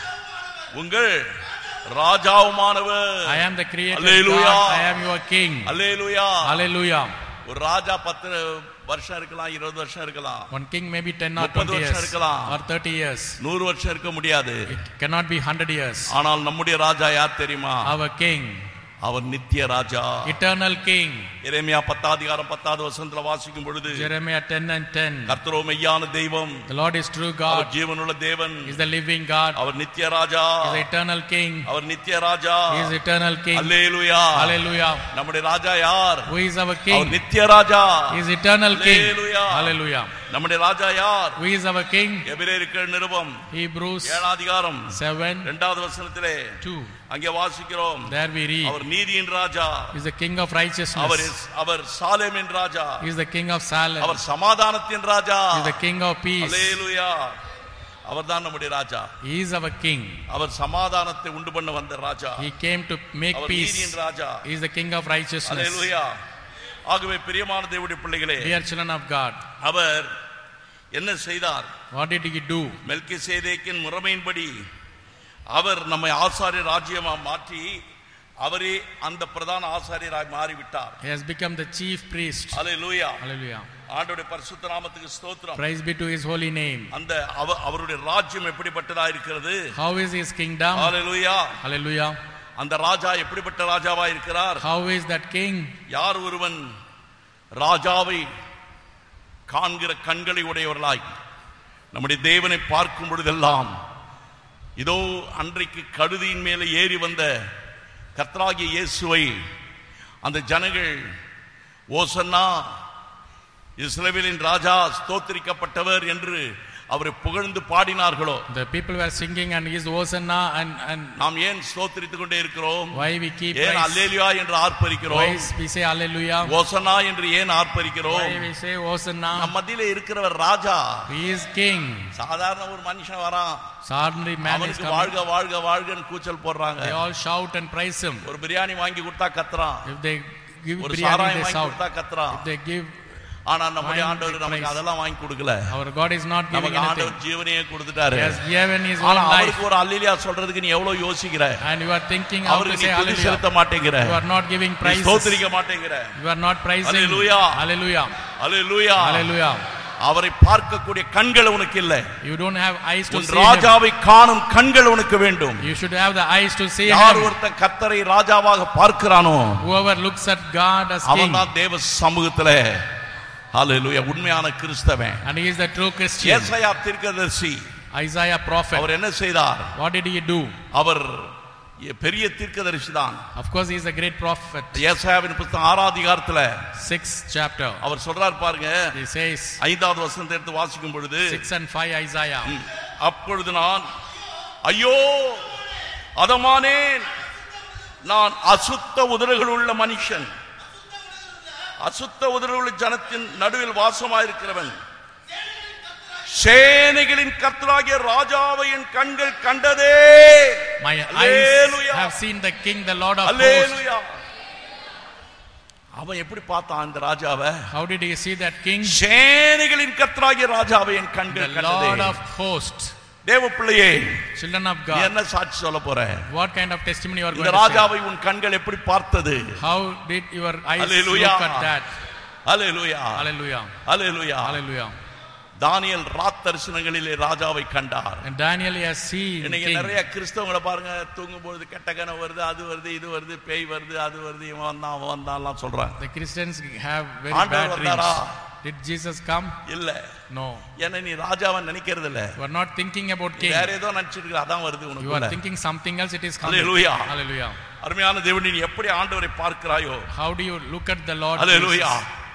உங்கள் ராஜாவுமானவர். I am the creator Hallelujah. God. I am your king. Hallelujah. Hallelujah. ஒரு ராஜா 10 வருஷம் இருக்கலாம், 20 வருஷம் இருக்கலாம், One king may be 10 or 30 20 வருஷம் years இருக்கலாம், or 30 years. 100 வருஷம் இருக்க முடியாது. It cannot be 100 years. ஆனால் நம்முடைய ராஜா யார் தெரியுமா? Our king, அவர் நித்திய ராஜா. eternal king. எரேமியா 10 அதிகாரம் 10வது வசனத்தில் வாசிக்கும் பொழுது Jeremiah 10 and 10. கர்த்தரோ மெய்யான தெய்வம், The Lord is true our God. ஜீவனுள்ள தேவன், He is the living God. அவர் நித்திய ராஜா, He is the eternal king. அவர் நித்திய ராஜா. He is eternal king. Hallelujah. Hallelujah. நம்முடைய ராஜா யார்? Who is our our king? நித்திய ராஜா. He is eternal king. Hallelujah. Hallelujah. நம்முடைய ராஜா யார்? Who is our king? எபிரேயருக்கு நிருபம் Hebrews 7 அதிகாரம் 7 2வது வசனத்திலே 2. அங்கே வாசிக்கிறோம். There we read. அவர் நீதியின் ராஜா, He is the king of righteousness. Our சாலேமின் Raja, He is the king of Salem. அவர் சமாதானத்தின் ராஜா. He is the king of peace. அல்லேலூயா. அவர்தான் நம்முடைய ராஜா. He is our king. அவர் சமாதானத்தை உண்டு பண்ண வந்த ராஜா. He came to make our peace. நீதியின் ராஜா. He is the king of righteousness. அல்லேலூயா. ஆகவே பிரியமான தேவனுடைய பிள்ளைகளே, Dear children of God, அவர் என்ன செய்தார்? what did he do? மெல்கிசேதேக்கின் முறைமையின்படி அவர் நம்மை ஆசாரிய ராஜ்யமா மாற்றி அவரே அந்த பிரதான ஆசாரியராய் மாறிவிட்டார். He has become the chief priest. Hallelujah. Hallelujah. ஆண்டவருடைய பரிசுத்த நாமத்துக்கு ஸ்தோத்திரம். Praise be to his holy name. அந்த அவருடைய ராஜ்யம் எப்படிப்பட்டதா இருக்கிறது? How is his kingdom? Hallelujah. Hallelujah. அந்த ராஜா எப்படிப்பட்ட ராஜாவா இருக்கிறார்? How is that king? யார் ஒருவன் ராஜாவை காண்கிற கண்களை உடையவர்களாய் நம்முடைய தேவனை பார்க்கும் பொழுதெல்லாம் இதோ அன்றைக்கு கழுதியின் மேலே ஏறி வந்த கர்த்தராகிய இயேசுவை அந்த ஜனங்கள் ஓசன்னா இஸ்ரவேலின் ராஜா ஸ்தோத்திரிக்கப்பட்டவர் என்று அவரை புகழ்ந்து பாடினார்களோ, The people were singing and his Hosanna and நாம் ஏன் ஸ்தோத்திரித்துக் கொண்டே இருக்கிறோம்? why we keep ஏன் praise? அல்லேலூயா என்று Why ஆர்ப்பரிக்கிறோம்? we say hallelujah? ஓசன்னா என்று ஏன் ஆர்ப்பரிக்கிறோம்? Why we say Hosanna? நம் மத்தியிலே இருக்கிறவர் ராஜா. He is king. சாதாரண ஒரு மனுஷன் வரான், Ordinary man is அவனுக்கு coming. வாழ்க வாழ்க வாழ்கன்னு கூச்சல் போடுறாங்க. They all shout and praise him. ஒரு பிரியாணி வாங்கி கொடுத்தா கத்துறான், If they give ஒரு biryani, சாராயம் they வாங்கி shout. கொடுத்தா கத்துறான். If they give, ஆனா நம்முடைய wine, ஆண்டவர் they நமக்கு praise. அதெல்லாம் வாங்கி கொடுக்கல. our God is not giving நமக்கு anything. ஆண்டவர் ஜீவனையே கொடுத்துட்டாரு. He has given his own ஆனா life. அவருக்கு ஒரு அல்லேலூயா சொல்றதுக்கு நீ எவ்வளவு யோசிக்கிற? And you are thinking how to அவருக்கு say நீ துதி hallelujah. செலுத்த மாட்டேங்கிற, You are not giving நீ praises. ஸ்தோத்திரிக்க மாட்டேங்கிற. You are not praising. Hallelujah. Hallelujah. Hallelujah. Hallelujah. அவரை பார்க்கக்கூடிய கண்கள் உனக்கு இல்லை. You don't have eyes to உன் see him. ராஜாவை காணும் கண்கள் உனக்கு வேண்டும். You should have the eyes to see யார் him. ஒருத்தன் கர்த்தரை ராஜாவாக பார்க்கிறானோ Whoever looks at God as king, அவன்தான் தேவ சமூகத்திலே ஹல்லேலூயா உண்மையான கிறிஸ்தவன். and he is the true Christian. ஏசாயா தீர்க்கதரிசி Isaiah prophet, அவர் என்ன செய்தார்? what did he do? அவர் பெரிய தீர்க்கதரிசி தான். Of course he is a great prophet. ஏசாயாவின் புத்தகம் 6 அதிகாரத்துல 6th chapter, அவர் சொல்றார் பாருங்க, he says 5வது வசனத்தை எடுத்து வாசிக்கும் பொழுது 6 and 5 Isaiah. அப்பொழுது நான் ஐயோ அதமானேன், நான் அசுத்த உதடுகள் உள்ள மனுஷன், அசுத்த உதடுகள் ஜனத்தின் நடுவில் வாசமாயிருக்கிறவன், சேனைகளின் கர்த்தராகிய ராஜாவை என் கண்கள் கண்டதே. My eyes Hallelujah. have seen the king, the Lord of hosts. அல்லேலூயா. அவன் எப்படி பார்த்தான் அந்த ராஜாவை? How did he see that king? சேனைகளின் கர்த்தராகிய ராஜாவை என் The கண்கள் Lord கண்டதே. of hosts. தேவ பிள்ளையே, Children of நீ God, என்ன சாட்சி சொல்ல போற? what kind of testimony you are going இந்த to say? ராஜாவை உன் கண்கள் எப்படி பார்த்தது? How did your eyes Hallelujah. look at that? Hallelujah. Hallelujah. Hallelujah. Hallelujah. தானியேல் ராத் தரிசனங்களிலே ராஜாவை கண்டார். And Daniel has seen இன்னைக்கு king. நிறைய கிறிஸ்தவங்களை பாருங்க, தூங்கும் பொழுது கெட்ட கனவு வருது, அது வருது, இது வருது, பேய் வருது, அது வருது, இவன் வந்தான் அவன் வந்தான்லாம் சொல்றாங்க. The Christians have very ஆண்டவர் bad வந்தாரா? dreams. Did Jesus come? இல்ல. No. ஏன்னா நீ ராஜாவை நினைக்கிறது இல்ல, You are not thinking about king. வேற ஏதோ நினைச்சிட்டு இருக்க, அதான் வருது You are உனக்கு. thinking something else, it is coming. Hallelujah. Hallelujah. அருமையான தேவனே, நீ எப்படி ஆண்டவரை பார்க்கிறாயோ, How do you look at the Lord? Hallelujah, Jesus?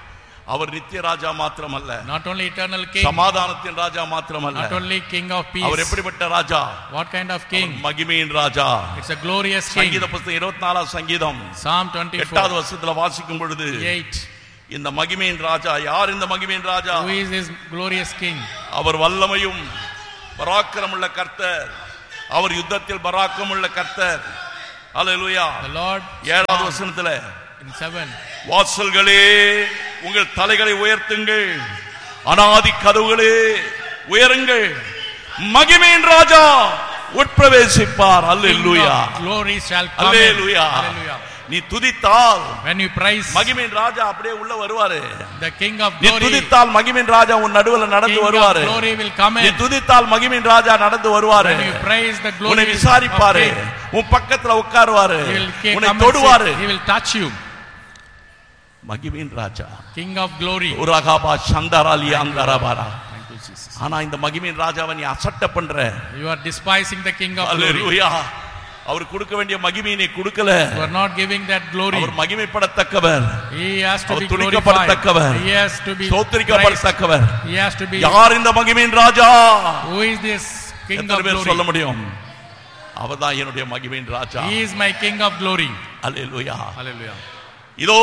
அவர் நித்திய ராஜா மாத்திரமல்ல, not only eternal king, சமாதானத்தின் ராஜா மாத்திரமல்ல, not only king of peace. அவர் எப்படிப்பட்ட ராஜா? What kind of king? மகிமையின் ராஜா. It's a glorious king. சங்கீத புத்தகம் 24ஆம் சங்கீதம் Psalm 24 8வது வசனத்துல வாசிக்கும் பொழுது 8. இந்த மகிமையின் ராஜா யார்? இந்த மகிமையின் ராஜா Who is this glorious king? அவர் வல்லமையும் பராக்கிரமுள்ள கர்த்தர், அவர் யுத்தத்தில் பராக்கிரமுள்ள கர்த்தர். ஹல்லேலூயா. The Lord 7வது வசனத்துல in 7. வாசல்களே உங்கள் தலைகளை உயர்த்துங்கள், அநாதி கதவுகளே உயருங்கள், மகிமையின் ராஜா உட்பிரவேசிப்பார். ஹல்லேலூயா. Glory shall come. ஹல்லேலூயா. Hallelujah. நீ துதித்தால் when you praise, மகிமையின் ராஜா அப்படியே உள்ள வருவாரு. the king of நீ glory, துதித்தால் மகிமையின் ராஜா உன் நடுவுல நடந்து king வருவாரு. of glory will come நீ in. துதித்தால் மகிமையின் ராஜா நடந்து வருவாரு. When you praise, the glory உன்னை will விசாரிப்பாரு, come. உன் பக்கத்துல உட்காருவாரு, He will உன்னை come and தொடுவாரு. sit. He will touch you. மகிமையின் ராஜா King of glory. உரகாபா சந்தராலி அந்தரபாரா. Thank you, Jesus. ஆனா இந்த மகிமையின் ராஜாவை நீ அசட்ட பண்ற. You are despising the king of glory. ஹல்லேலூயா. அவர் கொடுக்க வேண்டிய மகிமையை நீ கொடுக்கல. You are not giving that glory. Our மகிமைப்படத்தக்கவர், He has to be our துதிக்கப்படத்தக்கவர், glorified. He has to be praised. ஸ்தோத்திரிக்கப்படத்தக்கவர். He has to be. யார் இந்த மகிமையின் ராஜா? Who is this king எத்தனை of பேர் சொல்ல glory? முடியும்? அவர்தான் என்னுடைய மகிமையின் ராஜா. He is my king of glory. Hallelujah. Hallelujah. இதோ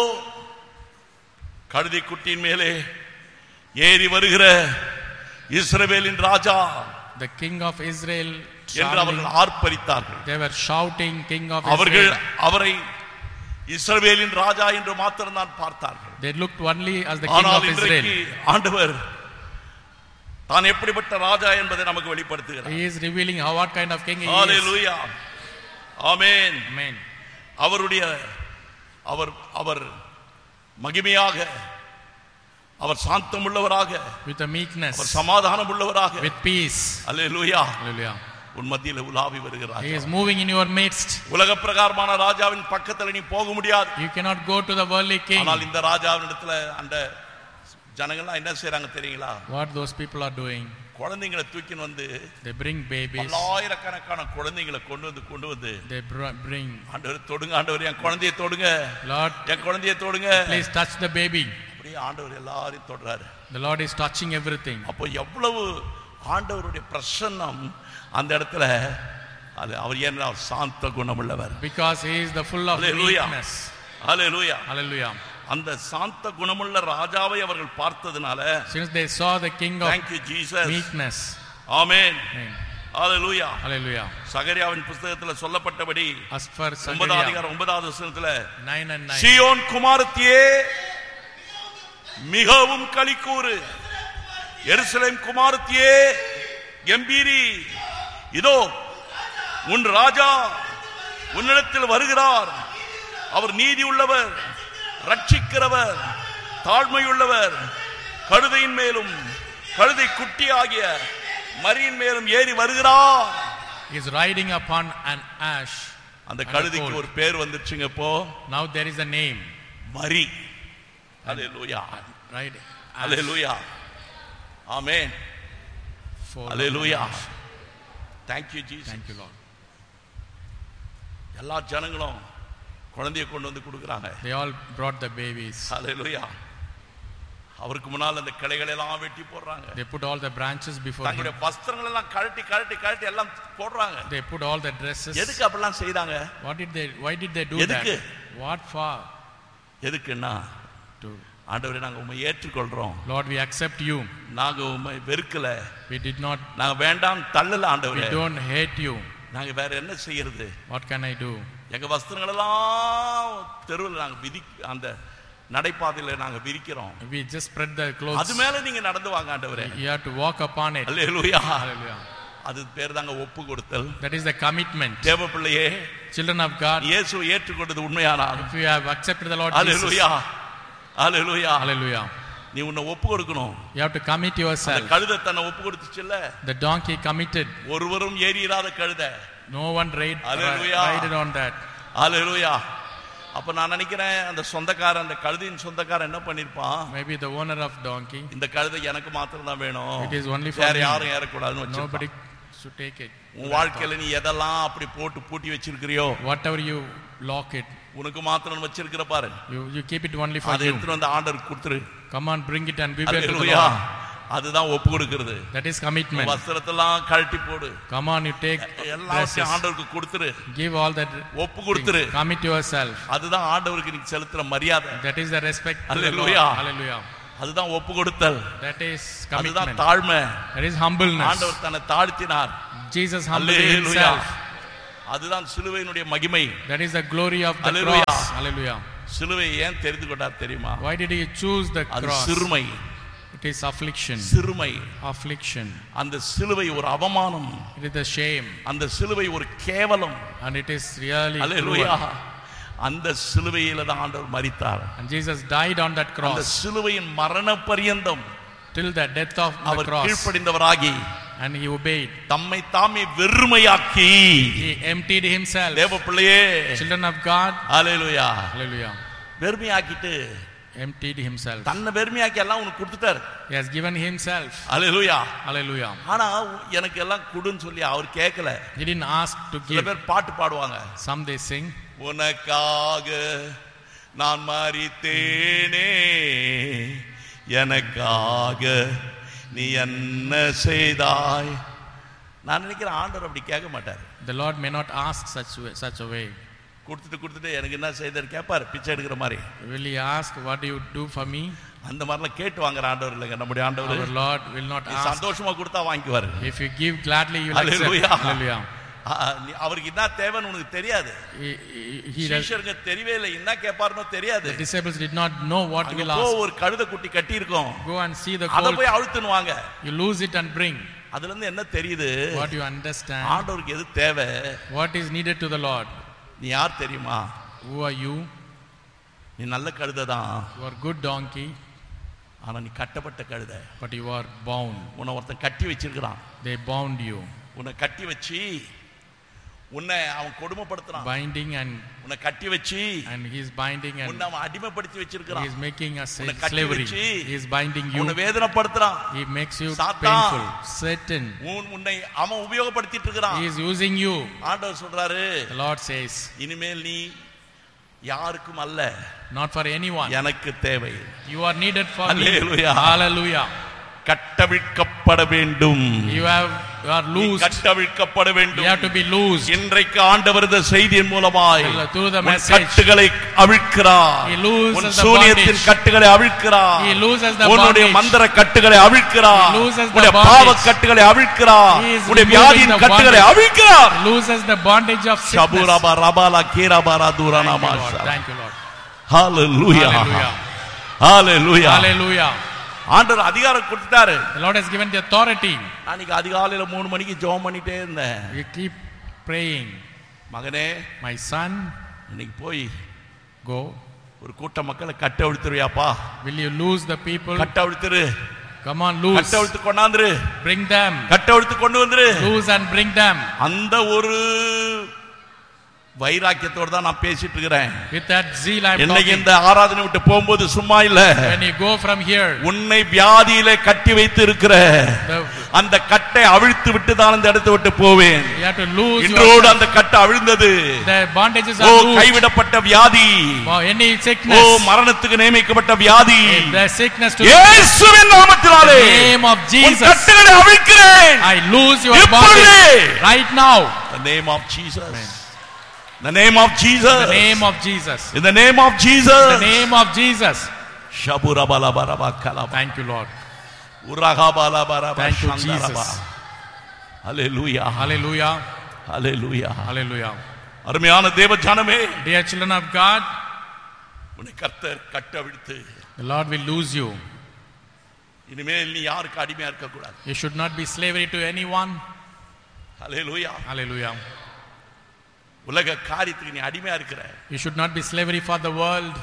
கழுதை குட்டியின் மேலே ஏறி வருகிற இஸ்ரவேலின் ராஜா The king of Israel என்று traveling. அவர்கள் ஆர்ப்பரித்தார்கள். They were shouting, king of அவர்கள் Israel. அவரை இஸ்ரவேலின் ராஜா என்று மாத்திரம் தான் பார்த்தார்கள். They looked only as the king ஆனால் of இன்றைக்கு Israel. ஆண்டவர் தான் எப்படிப்பட்ட ராஜா என்பதை நமக்கு வெளிப்படுத்துகிறார். He is revealing how what kind of king he is. Hallelujah. Amen. Amen. அவருடைய அவர் மகிமையாக, அவர் சாந்தம் உள்ளவராக, With a meekness, அவர் சமாதானம் உள்ளவராக, with peace. Hallelujah, Hallelujah. உன் மத்தியில உலாவி வருகிறார். He is moving in your midst. உலக பிரகாரமான ராஜாவின் பக்கத்துல நீ போக முடியாது. You cannot go to the worldly king. ஆனால் இந்த ராஜாவின் இடத்துல அந்த ஜனங்கள்லாம் என்ன செய்றாங்க தெரியுங்களா? What those people are doing? குழந்தைகளை தூக்கின்னு வந்து, They bring babies. பல்லாயிரக்கணக்கான குழந்தைகளை கொண்டு வந்து They bring. ஆண்டவரே தொடுங்க, ஆண்டவரே என் குழந்தையை தொடுங்க, Lord, என் குழந்தையை தொடுங்க. please touch the baby. அப்படியே ஆண்டவர் எல்லாரையும் தொடுறாரு. The Lord is touching everything. அப்போ எவ்வளவு ஆண்டவருடைய பிரசன்னம் அந்த இடத்துல. அது அவர் ஏன்னா சாந்த குணமுள்ளவர். Because he is the full of Hallelujah. meekness. Hallelujah. Hallelujah. அந்த சாந்த குணமுள்ள ராஜாவை அவர்கள் பார்த்ததுனால, Since they saw the king of thank you Jesus. meekness. Amen. Amen. Hallelujah. Hallelujah. சகரியாவின் புத்தகத்துல சொல்லப்பட்டபடி As for 9வது Zechariah அதிகாரம் 9வது வசனத்துல 9 and 9. சீயோன் குமாரத்தியே மிகவும் களிக்கூறு, எருசலேம் குமாரத்தியே கம்பீரி, இதோ உன் ராஜா உன்னிடத்தில் வருகிறார். அவர் நீதி உள்ளவர், ரட்சிக்கிறவர், தாழ்மையுள்ளவர், கழுதையின் மேலும் கழுதை குட்டி ஆகிய மரியின் மேலும் ஏறி வருகிறார். He is riding upon an ash. அந்த கழுதைக்கு ஒரு பேர் வந்துருச்சுங்க. இப்போ Now there is a name. Marie. Hallelujah. Right? Hallelujah. Amen. Hallelujah. Thank you Jesus. Thank you Lord. எல்லா ஜனங்களும் குழந்தையை கொண்டு வந்து கொடுக்குறாங்க. They all brought the babies. ஹல்லேலூயா. அவருக்கு முன்னால் அந்த கிளைகளை எல்லாம் வெட்டி போடுறாங்க. They put all the branches before him. தங்களுடைய வஸ்திரங்கள் எல்லாம் கழட்டி எல்லாம் போடுறாங்க. They put all the dresses. எதுக்கு அப்படிலாம் செய்தாங்க? Why did they do எதுக்கு? that? What for? எதுக்குன்னா, ஆண்டவரே நாங்க உம்மை ஏற்றுக்கொள்றோம், Lord, we accept you. நாங்க உம்மை வெறுக்கல, We did not. நாங்க வேண்டாம் தள்ளல. We ஆண்டவரே don't hate you. நாங்க வேற என்ன செய்யறது? What can I do? எங்க வஸ்திரங்கள் எல்லாம் தெருவில் நாங்க அந்த நடைபாதையில நாங்க விரிக்கிறோம். We just spread the clothes. அது மேல நீங்க நடந்து வாங்க ஆண்டவரே. You have to walk upon it. Hallelujah. Hallelujah. அது பேர் தாங்க ஒப்பு கொடுத்தல். That is the commitment. தேவ பிள்ளையே, Children of God, இயேசுவை ஏற்றுக்கொண்டது உண்மையானால், if you have accepted the Lord Jesus, hallelujah, hallelujah, hallelujah, நீ உன்னை ஒப்பு கொடுக்கணும். you have to commit அந்த yourself. கழுதை தன்னை ஒப்பு கொடுத்துச்சுல்ல, The donkey committed. ஒருவரும் ஏறிராத கழுதை. No one Hallelujah. rided on that. ஹல்லேலூயா. அப்ப நான் நினைக்கிறேன் அந்த சொந்தக்காரன், அந்த கழுதையின் சொந்தக்காரன் என்ன பண்ணிருப்பான்? Maybe the owner of donkey, இந்த கழுதை எனக்கு மாத்திரம் தான் வேணும், it is only for வேற me. யாரும் ஏறக்கூடாதுன்னு Nobody வச்சிருப்பான். to take it. உன் வாழ்க்கையில நீ எதெல்லாம் அப்படி போட்டு பூட்டி வச்சிருக்கிறியோ, whatever you lock it, உனக்கு மாத்திரம் வச்சிருக்கிற பாரு, you keep it only for அதை you. எடுத்து வந்து ஆண்டவருக்கு கொடுத்துரு. Come on, bring it and give it to the hallelujah. Lord. அதுதான் ஒப்பு கொடுக்கிறது. That is commitment. வஸ்திரத்தெல்லாம் கழட்டி போடு. Come on, you take எல்லாத்தையும் ஆண்டவருக்கு கொடுத்துரு. give all that, ஒப்பு கொடுத்துரு. commit yourself. அதுதான் ஆண்டவருக்கு நீ செலுத்துற மரியாதை. That is the respect to the Lord. Hallelujah. Hallelujah. அதுதான் ஒப்பு கொடுத்தல். That is அதுதான் commitment. தாழ்மை. That is humbleness. ஆண்டவர் தன்னை தாழ்த்தினார். Jesus humbled அல்லேலூயா. himself. அதுதான் சிலுவையினுடைய மகிமை. That is the glory of the Hallelujah. cross. Hallelujah. சிலுவை ஏன் தெரிந்து கொண்டார் தெரியுமா? Why did he choose the அது cross? சிறுமை. It is affliction. சிறுமை. Affliction. அந்த சிலுவை ஒரு அவமானம். It is the shame. அந்த சிலுவை ஒரு கேவலம். And it is really hallelujah. cruel. அந்த சிலுவையில தான் ஆண்டவர் மரித்தார். And Jesus died on that அந்த cross சிலுவையின் மரண பரியந்தம் till the death of the our cross. கீழ்ப்படிந்தவராகி And he obeyed. தம்மை தாமே வெறுமையாக்கி, He emptied himself. தேவ பிள்ளையே, Children of God. Hallelujah, Hallelujah. வெறுமையாக்கிட்டு Emptied himself. தன்னை வெறுமையாக்கி எல்லாம் உனக்கு கொடுத்துட்டாரு. He has given himself. Hallelujah. Hallelujah. ஆனா எனக்கு எல்லாம் கொடுன்னு சொல்லி அவர் கேட்கல. He didn't ask to சில give. பேர் பாட்டு பாடுவாங்க. Some they sing. உனக்காக நான் மரித்தேனே, எனக்காக நீ என்ன செய்தாய். நான் நினைக்கிறேன் ஆண்டவர் அப்படி கேட்க மாட்டார். The Lord may not ask such a way. கொடுத்துட்டு எனக்கு என்ன செய்தார் கேட்பார், பிச்சை எடுக்கிற மாதிரி. Will he ask, what do you do for me? அந்த மாதிரிலாம் கேட்டு வாங்குற ஆண்டவர் இல்லைங்க நம்முடைய ஆண்டவர். Our Lord will not ask. சந்தோஷமா கொடுத்தா வாங்கிக்குவாரு. If you give gladly, you will accept. Hallelujah. Hallelujah. அவருக்கு என்ன தேவைன்னு உனக்கு தெரியாது. சீஷருக்கு தெரியவே இல்லை, என்ன கேட்பாருன்னு தெரியாது. The disciples did not know what will ask. ஒரு கழுதை குட்டி கட்டி இருக்கும், Go and see the அத colt. போய் அழுத்துனுவாங்க. You lose it and bring. அதுல இருந்து என்ன தெரியுது? What you understand. ஆண்டவருக்கு எது தேவை? What is needed to the Lord. நீ யார் தெரியுமா? Who are you? நீ நல்ல கழுதை தான். You are good donkey. ஆனா நீ கட்டப்பட்ட கழுதை. But you are bound. உன்னை ஒருத்தன் கட்டி வச்சிருக்கிறான். They bound you. உன்னை கட்டி வச்சு உன்னை அவன் கொடுமைப்படுத்துறான். Binding and உன்னை கட்டி வச்சு he is binding and உன்னை அவன் அடிமைப்படுத்தி he வச்சிருக்கிறான். is making us உன்னை கட்டி slavery. வச்சு He is binding you. உன்னை வேதனைப்படுத்துறான். He makes you சாத்தான். painful. Satan. உன்னை அவன் உபயோகப்படுத்திட்டு இருக்கிறான். He is using you. ஆண்டவர் சொல்றாரு, The Lord says, இனிமேல் நீ யாருக்கும் அல்ல, not for anyone. எனக்கு தேவை. You are needed for me. Hallelujah. Hallelujah. கட்டவிழ்க்கப்பட வேண்டும். You are loosed. கட்டவிழ்க்கப்பட வேண்டும். You have to be loosed. இன்றைக்கு ஆண்டவர் இந்த செய்தியின் மூலமாய் Through the உன் message. கட்டுகளை அவிழ்க்கிறார். He looses உன் the சூனியத்தின் bondage. கட்டுகளை அவிழ்க்கிறார். He looses the உன்னுடைய bondage. மந்திர கட்டுகளை அவிழ்க்கிறார். He looses the உன்னுடைய bondage. பாவ கட்டுகளை அவிழ்க்கிறார். He is உன்னுடைய removing வியாதியின் the கட்டுகளை bondage. அவிழ்க்கிறார். He looses the bondage of sickness. ஷபுரபா ரபாலா கீரபாரா தூரானா Thank you, Masha. Lord. Thank you, Lord. Hallelujah. Hallelujah. Hallelujah. Hallelujah. ஆண்டவர் அதிகாரம் கொடுத்தாரு. The Lord has given the authority. அன்னைக்கு அதிகாலையில 3 மணிக்கு ஜெபம் பண்ணிட்டே இருந்தேன். You keep praying. மகனே, My son, இன்னைக்கு போய் go. ஒரு கூட்ட மக்களை கட்ட அவிழ்த்துறியாப்பா? Will you lose the people? கட்ட அவிழ்த்துரு. Come on, lose. கட்ட அவிழ்த்து கொண்டாந்துரு. Bring them. கட்ட அவிழ்த்து கொண்டு வந்துரு. Lose and bring them. அந்த ஒரு வைராக்கியத்தோட தான் நான் பேசிட்டு இருக்கிறேன். With that zeal I am இன்னைக்கு talking. இந்த ஆராதனை விட்டு போகும்போது சும்மா இல்ல. When you go from here, உன்னை வியாதியிலே கட்டி வைத்து இருக்கிற அந்த கட்டை அவிழ்த்து விட்டு தான் இந்த இடத்தை விட்டு போவேன். you have to lose இன்றோடு அந்த கட்டை அவிழ்ந்தது. the bondages O are loosed. கைவிடப்பட்ட வியாதி, For any ஓ sickness, மரணத்துக்கு நியமிக்கப்பட்ட வியாதி, the sickness to இயேசுவின் நாமத்தினாலே the name of உன் Jesus, கட்டுகளை அவிழ்க்கிறேன். I lose your இப்பொழுதே. bondage right now. The name of Jesus. The name of Jesus. The name of Jesus. In the name of Jesus. The name of Jesus. Shaburabalabarabakala. Thank you, Lord. Uragabalabaraba. Thank you, Shandaraba. Jesus. Hallelujah. Hallelujah. Hallelujah. Hallelujah. அருமையான தேவ ஜனமே, Dear children of God, உன்னை கர்த்தர் கட்டவிழ்த்து the Lord will lose you. இனிமேல் நீ யாருக்கு அடிமையா இருக்க கூடாது. You should not be slavery to anyone. Hallelujah. Hallelujah. உலக காரியத்துக்கு நீ அடிமையா இருக்கிற. You should not be slavery for the world.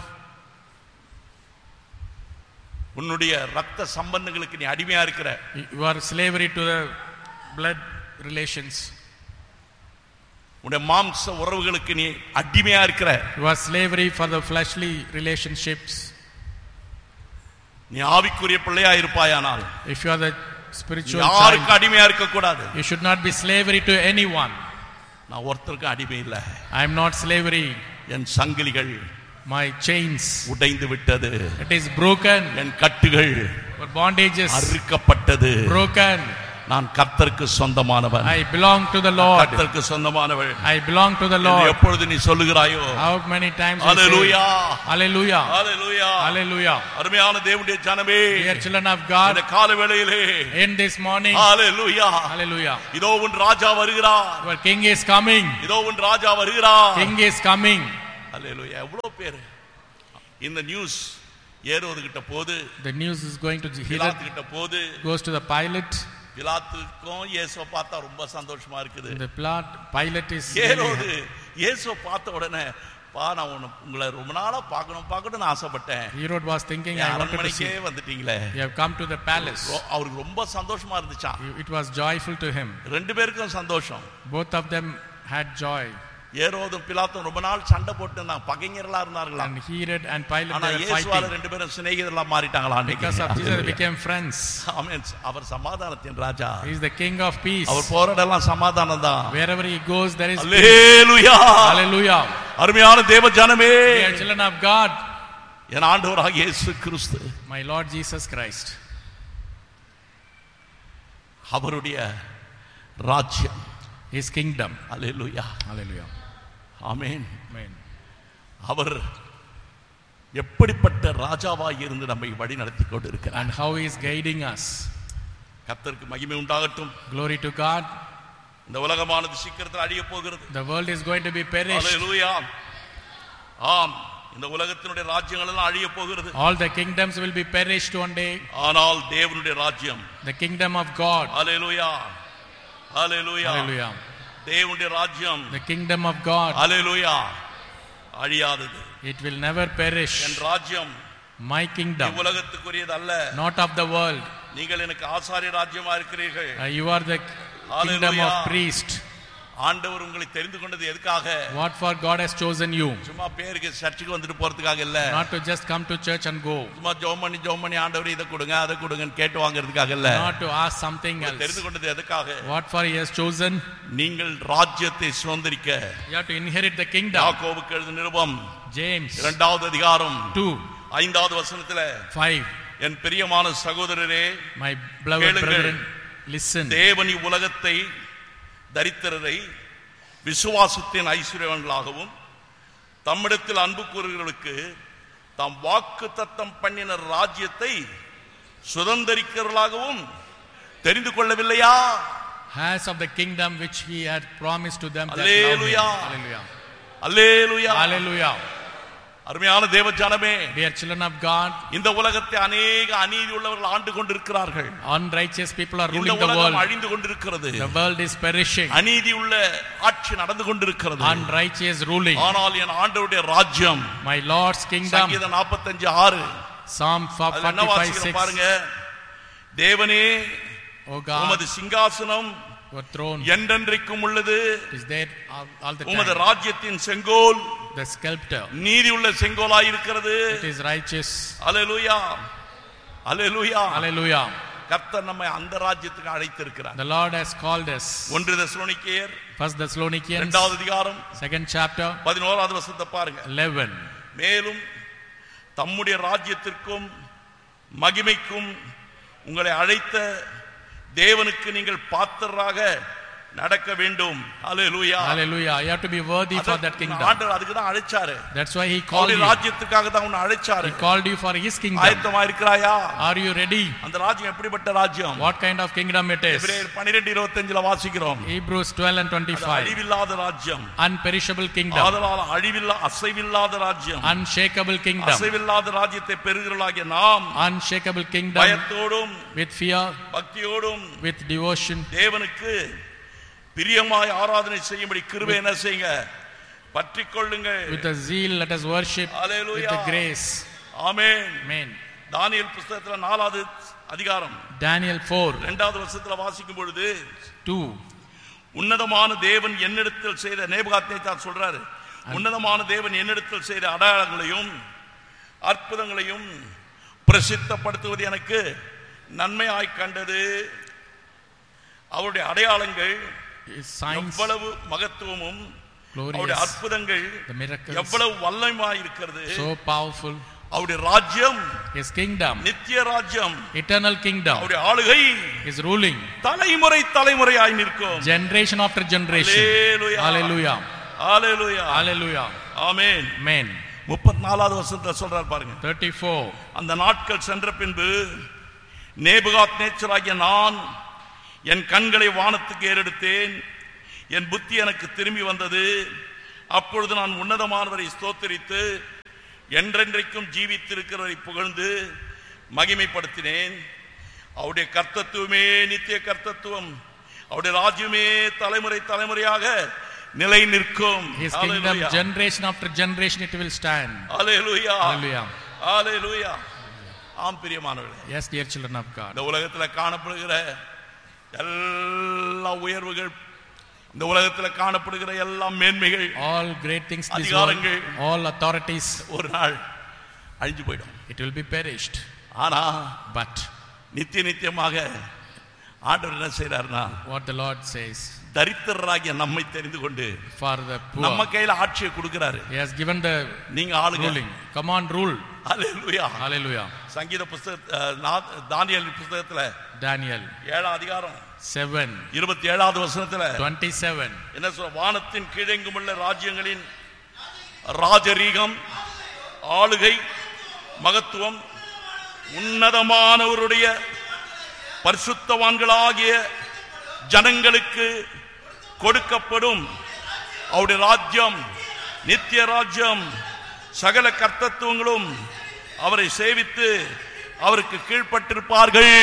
உன்னுடைய ரத்த சம்பந்தங்களுக்கு நீ அடிமையா இருக்கிற. You are slavery to the blood relations. உன்னுடைய மாம்ச உறவுகளுக்கு நீ அடிமையா இருக்கிற. You are slavery for the fleshly relationships. நீ ஆவிக்குரிய பிள்ளையா இருப்பாயானால், If you are the spiritual யாருக்கு child. அடிமையா இருக்க கூடாது. You should not be slavery to anyone. நான் ஒருத்தருக்கு அடிமை இல்ல. I am not slavery. என் சங்கிலிகள் My chains, உடைந்து விட்டது. it is broken. என் கட்டுகள் Our bondages அறுக்கப்பட்டது. broken. நான் கர்த்தருக்கு சொந்தமானவன். I belong to the Lord. கர்த்தருக்கு சொந்தமானவன். I belong to the என்று Lord. எப்பொழுது நீ சொல்லுகிறாயோ, How many times we say, hallelujah, hallelujah, hallelujah, hallelujah. அருமையான தேவனுடைய ஜனமே, Dear children of God, இந்த கால வேளையிலே in this morning, hallelujah, hallelujah, இதோ உன் ராஜா வருகிறார். our king is coming. இதோ உன் ராஜா வருகிறார். King is coming. ஹalleluya. எவ்வளவு பேர் இந்த நியூஸ் ஏரோது கிட்ட போது, The news is going to பிலாத்து Herod, கிட்ட போது, goes to the Pilate. பிலாத்துக்கும் இயேசுவை பார்த்தா ரொம்ப சந்தோஷமா இருக்குது. The Pilate is ஏரோது இயேசுவை பார்த்த உடனே, பா நான் உங்களை ரொம்ப நாளா பார்க்கணும்னு ஆசைப்பட்டேன். Herod was thinking, I wanted to அரண்மனைக்கே see. வந்துட்டீங்களே. You have come to the palace. அவருக்கு ரொம்ப சந்தோஷமா இருந்துச்சாம். It was joyful to him. ரெண்டு பேருக்கும் சந்தோஷம். Both of them had joy. ஏரோதும் பிலாத்தும் ரொம்ப நாள் சண்டை போட்டு இருந்தாங்க, பகைஞர்களா இருந்தார்களா. And Herod and Pilate, ஆனா they were இயேசுவால fighting. ரெண்டு பேரும் சிநேகிதர்களா மாறிட்டாங்களா. Because of Jesus, they became friends. ஆமென். அவர் சமாதானத்தின் ராஜா. He is the King of peace. அவர் போறடெல்லாம் சமாதானம் தான். Wherever he goes, there is peace. Hallelujah, Hallelujah. அருமையான தேவ ஜனமே, Dear children of God, என் ஆண்டவராகிய இயேசு கிறிஸ்து, my Lord Jesus Christ, அவருடைய ராஜ்யம், his kingdom. அல்லேலூயா, Hallelujah. ஆமென். Amen. அவர் எப்படிப்பட்ட ராஜாவாய் இருந்து நம்மை வழி நடத்தி கொண்டிருக்கிறார். And how he is guiding us. கர்த்தருக்கு மகிமை உண்டாகட்டும். Glory to God. இந்த உலகமானது சீக்கிரத்தில் அழிய போகிறது. The world is going to be perished. அல்லேலூயா. ஆம், இந்த உலகத்தினுடைய ராஜ்யங்கள் எல்லாம் அழிய போகிறது. All the kingdoms will be perished one day. ஆனால் தேவனுடைய ராஜ்யம், The kingdom of God. Hallelujah, hallelujah, Hallelujah. தேவனுடைய ராஜ்யம், The kingdom of God. அல்லேலூயா, அழியாதது. It will never perish. என் ராஜ்யம் My kingdom, உலகத்துக்குரியது அல்ல. not of the world. நீங்கள் எனக்கு ஆசாரிய ராஜ்யமா இருக்கிறீர்கள். You are the kingdom Hallelujah. of priest. ஆண்டவர் உங்களை தெரிந்து கொண்டது எதுக்காக? What for God has chosen you? சும்மா பேருக்கு சர்ச்சுக்கு வந்துட்டு போறதுக்காக இல்ல. Not to just come to church and go. சும்மா ஜெபம் பண்ணி ஆண்டவர் இதை கொடுங்க அதை கொடுங்கன்னு கேட்டு வாங்குறதுக்காக இல்ல. Not to ask something else. தெரிந்து கொண்டது எதுக்காக? What for he has chosen? நீங்கள் ராஜ்யத்தை சுதந்தரிக்க. You have to inherit the kingdom. யாக்கோபுக்கு எழுதின நிருபம் James 2வது அதிகாரம் 2, 5வது வசனத்துல, 5. என் பிரியமான சகோதரரே, My beloved கேளுங்கள். brethren, listen. தேவன் உலகத்தை தரித்திரரை விசுவாசத்தின் ஐஸ்வர்யவான்களாகவும் தம்மிடத்தில் அன்பு கூறுகிறவர்களுக்கு தாம் வாக்கு தத்தம் பண்ணின ராஜ்யத்தை சுதந்தரிக்கிறவர்களாகவும் தெரிந்து கொள்ளவில்லையா? Has of the kingdom which he had promised to them that love him. Hallelujah. Hallelujah. Hallelujah. Hallelujah. அருமையான தேவ ஜனமே, Dear children of God, இந்த உலகத்தை அநேக அநீதி உள்ளவர்கள் ஆண்டு கொண்டிருக்கிறார்கள். unrighteous people are இந்த ruling the உலகம் world. அழிந்து கொண்டிருக்கிறது. The world is perishing. அநீதி உள்ள ஆட்சி நடந்து கொண்டிருக்கிறது. Unrighteous ruling. ஆனால் என் ஆண்டவருடைய ராஜ்யம், My Lord's kingdom. சங்கீதம் 45:6, Psalm அதுல என்ன 45:6. வாசிக்கிறோம் பாருங்க. தேவனே, O God, உமது சிங்காசனம் your throne என்றென்றைக்கும் உள்ளது. is there all the உமது time. ராஜ்யத்தின் செங்கோல் The sculptor, நீதி உள்ள செங்கோலாய் இருக்கிறது. it is righteous. Hallelujah, hallelujah. Hallelujah. கர்த்தர் நம்மை அந்த ராஜ்யத்துக்கு அழைத்திருக்கிறார். The Lord has called us. 1 தெசலோனிக்கேயர் 1 Thessalonians 2வது அதிகாரம் 2nd chapter 11வது வசனத்தை பாருங்க. 11. மேலும் தம்முடைய ராஜ்யத்திற்கும் மகிமைக்கும் உங்களை அழைத்த தேவனுக்கு நீங்கள் பாத்திரராக நடக்க வேண்டும். ஹalleluya. Hallelujah. You have to be worthy for that kingdom. ஆண்டவர் அதுக்கு தான் அழைச்சாரு. That's why he called அவருடைய you. ராஜ்யத்துக்காக தான் உன்னை அழைச்சாரு. He called you for his kingdom. ஆயத்தமா இருக்கிறாயா? Are you ready? அந்த ராஜ்யம் எப்படிப்பட்ட ராஜ்யம்? What kind of kingdom it is? எபிரேயர் 12:25ல வாசிக்கிறோம். Hebrews 12 and 25. அழிவில்லாத ராஜ்யம். Unperishable kingdom. ஆதலால் அசைவில்லாத ராஜ்யம். Unshakable kingdom. அசைவில்லாத ராஜ்யத்தை பெறுகிறவர்களாகிய நாம் Unshakable kingdom. பயத்தோடும் With fear, பக்தியோடும் with devotion, தேவனுக்கு பிரியமாய் ஆராதனை செய்யும்படி கிருபை என்ன செய்யுங்க, பற்றிக் கொள்ளுங்க. with a zeal let us worship. Hallelujah. With the grace. Amen. Amen. தானியேல் புத்தகத்துல 4வது அதிகாரம் Daniel 4, 2வது வசனத்துல வாசிக்கும் பொழுது 2. உன்னதமான தேவன் என்னிடத்தில் செய்த, நேபுகாத்நேச்சார் சொல்றாரு, உன்னதமான தேவன் என்னிடத்தில் செய்த அடையாளங்களையும் அற்புதங்களையும் பிரசித்தப்படுத்துவது எனக்கு நன்மையாய் கண்டது. அவருடைய அடையாளங்கள் His signs, எவ்வளவு மகத்துவமும் அவருடைய glorious, அற்புதங்கள் the miracles, எவ்வளவு வல்லமையாய் இருக்கிறது. so powerful. அவருடைய ராஜ்யம் His kingdom, நித்திய ராஜ்யம், eternal kingdom, அவருடைய ஆளுகை His ruling, தலைமுறை தலைமுறையாய் நிற்கும். generation after generation. Hallelujah. Hallelujah. Hallelujah. Hallelujah. ஆமென். Amen. 34வது வசனத்துல சொல்றார் பாருங்க. 34. அந்த நாட்கள் சென்ற பின்பு நேபுகாத்நேச்சராகிய நான் என் கண்களை வானத்துக்கு ஏறெடுத்தேன், என் புத்தி எனக்கு திரும்பி வந்தது. அப்பொழுது நான் உன்னதமானவரை ஸ்தோத்திரித்து என்றென்றைக்கும் ஜீவித்திருக்கிறவரை புகழ்ந்து மகிமைப்படுத்தினேன். அவருடைய கர்த்தத்துவமே நித்திய கர்த்தத்துவம், அவருடைய ராஜ்யமே தலைமுறை தலைமுறையாக நிலை நிற்கும். His kingdom, generation after generation it will stand. Hallelujah. Hallelujah. Hallelujah. ஆம் பிரியமானவர்களே, Yes, dear children of God. இந்த உலகத்தில் காணப்படுகிற எல்லா உயர்வுகள், இந்த உலகத்தில் காணப்படுகிற எல்லா மேன்மைகள், All great things this world, அதிகாரங்கள், all authorities, ஒரு நாள் அழிஞ்சு போயிடும். it will be perished. ஆனா But நித்தியமாக ஆண்டவர் என்ன செய்யறாருன்னா, what the Lord says, தரித்திரராகிய நம்மை தெரிந்து கொண்டு for the நம்ம poor, கையில ஆட்சியை கொடுக்கிறாரு. He has given the நீங்க ஆளுங்க. ruling. Come on, rule. Hallelujah. Hallelujah. சங்கீத புத்தக தானியேல் புத்தகத்துல Daniel 7ஆம் அதிகாரம் 7, 27வது வசனத்துல 27. என்ன சொல்ற? வானத்தின் கீழெங்குமுள்ள ராஜ்யங்களின் ராஜரீகம், ஆளுகை, மகத்துவம் உன்னதமானவருடைய பரிசுத்தவான்களாகிய ஜனங்களுக்கு கொடுக்கப்படும். அவருடைய ராஜ்யம் நித்திய ராஜ்யம், சகல கர்த்தத்துவங்களும் அவரை சேவித்து அவருக்கு கீழ்ப்பட்டிருப்பார்கள்.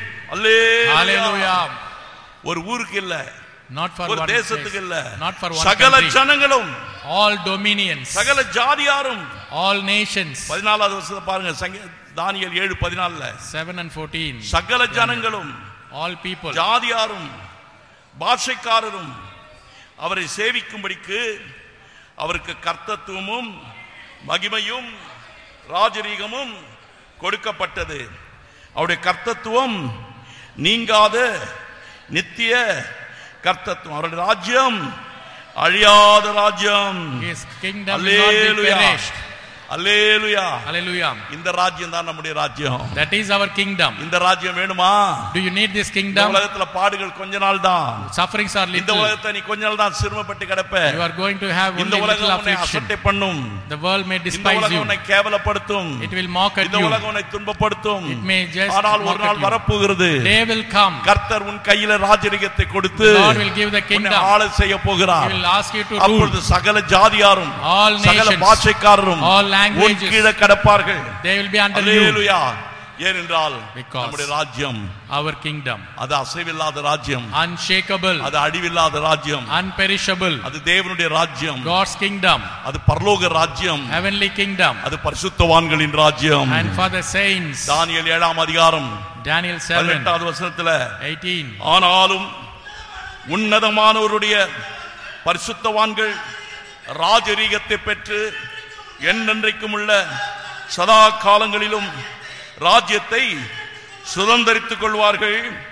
Hallelujah. ஒரு ஊருக்கு இல்ல, Not for ஒரு one தேசத்துக்கு place, இல்ல, not for one சகல country, ஜனங்களும், all dominions, சகல ஜாதியாரும். all nations. 14வது வசனத்தை பாருங்க, தானியேல் 7:14. 7 and 14. சகல ஜனங்களும், all people, ஜாதியாரும் பாஷைக்காரரும் அவரை சேவிக்கும்படிக்கு அவருக்கு கர்த்தத்துவமும் மகிமையும் ராஜரீகமும் கொடுக்கப்பட்டது. அவருடைய கர்த்தத்துவம் நீங்காத நித்திய கர்த்தத்துவம், அவருடைய ராஜ்யம் அழியாத ராஜ்யம். His kingdom will not be perished. Hallelujah. Hallelujah. இந்த ராஜ்யம் தான் நம்முடைய ராஜ்யம். That is our kingdom. இந்த ராஜ்யம் வேணுமா? Do you need this இந்த kingdom? உலகத்துல பாடுகள் கொஞ்ச நாள் தான். Sufferings are இந்த little. உலகத்தை நீ கொஞ்ச நாள் தான் சிரமப்பட்டு கிடப்ப. You are going to have இந்த only உலகம் little உன்னை affliction. அசட்டை பண்ணும். The world may இந்த despise உலகம் you. உன்னை கேவலப்படுத்தும். It will mock at இந்த you. உலகம் உன்னை துன்பப்படுத்தும். It may just ஆனால் mock ஒரு at நாள் you. வரப்போகிறது. Day will come. கர்த்தர் உன் கையில ராஜரிகத்தை கொடுத்து The Lord will give the உன்னை kingdom. ஆள செய்ய He போகிறார். will ask you to rule. அப்பொழுது சகல ஜாதியாரும் All சகல nations, பாஷைக்காரரும் all உன் languages, கீழே கடப்பார்கள். they will be under you. அல்லேலூயா. ஏனென்றால் Because நம்முடைய ராஜ்யம் our kingdom, அது அசைவில்லாத ராஜ்யம், unshakable, அது அழிவில்லாத ராஜ்யம், unperishable, அது தேவனுடைய ராஜ்யம், God's kingdom, அது பரலோக ராஜ்யம், heavenly kingdom, அது பரிசுத்தவான்களின் ராஜ்யம். and for the saints. தானியேல் 7ஆம் அதிகாரம் Daniel 7, 18வது வசனத்துல 18. ஆனாலும் உன்னதமானவருடைய பரிசுத்தவான்கள் ராஜரீகத்தை பெற்று என்றென்றைக்கும் உள்ள சதா காலங்களிலும் ராஜ்யத்தை சுதந்தரித்துக் கொள்வார்கள்.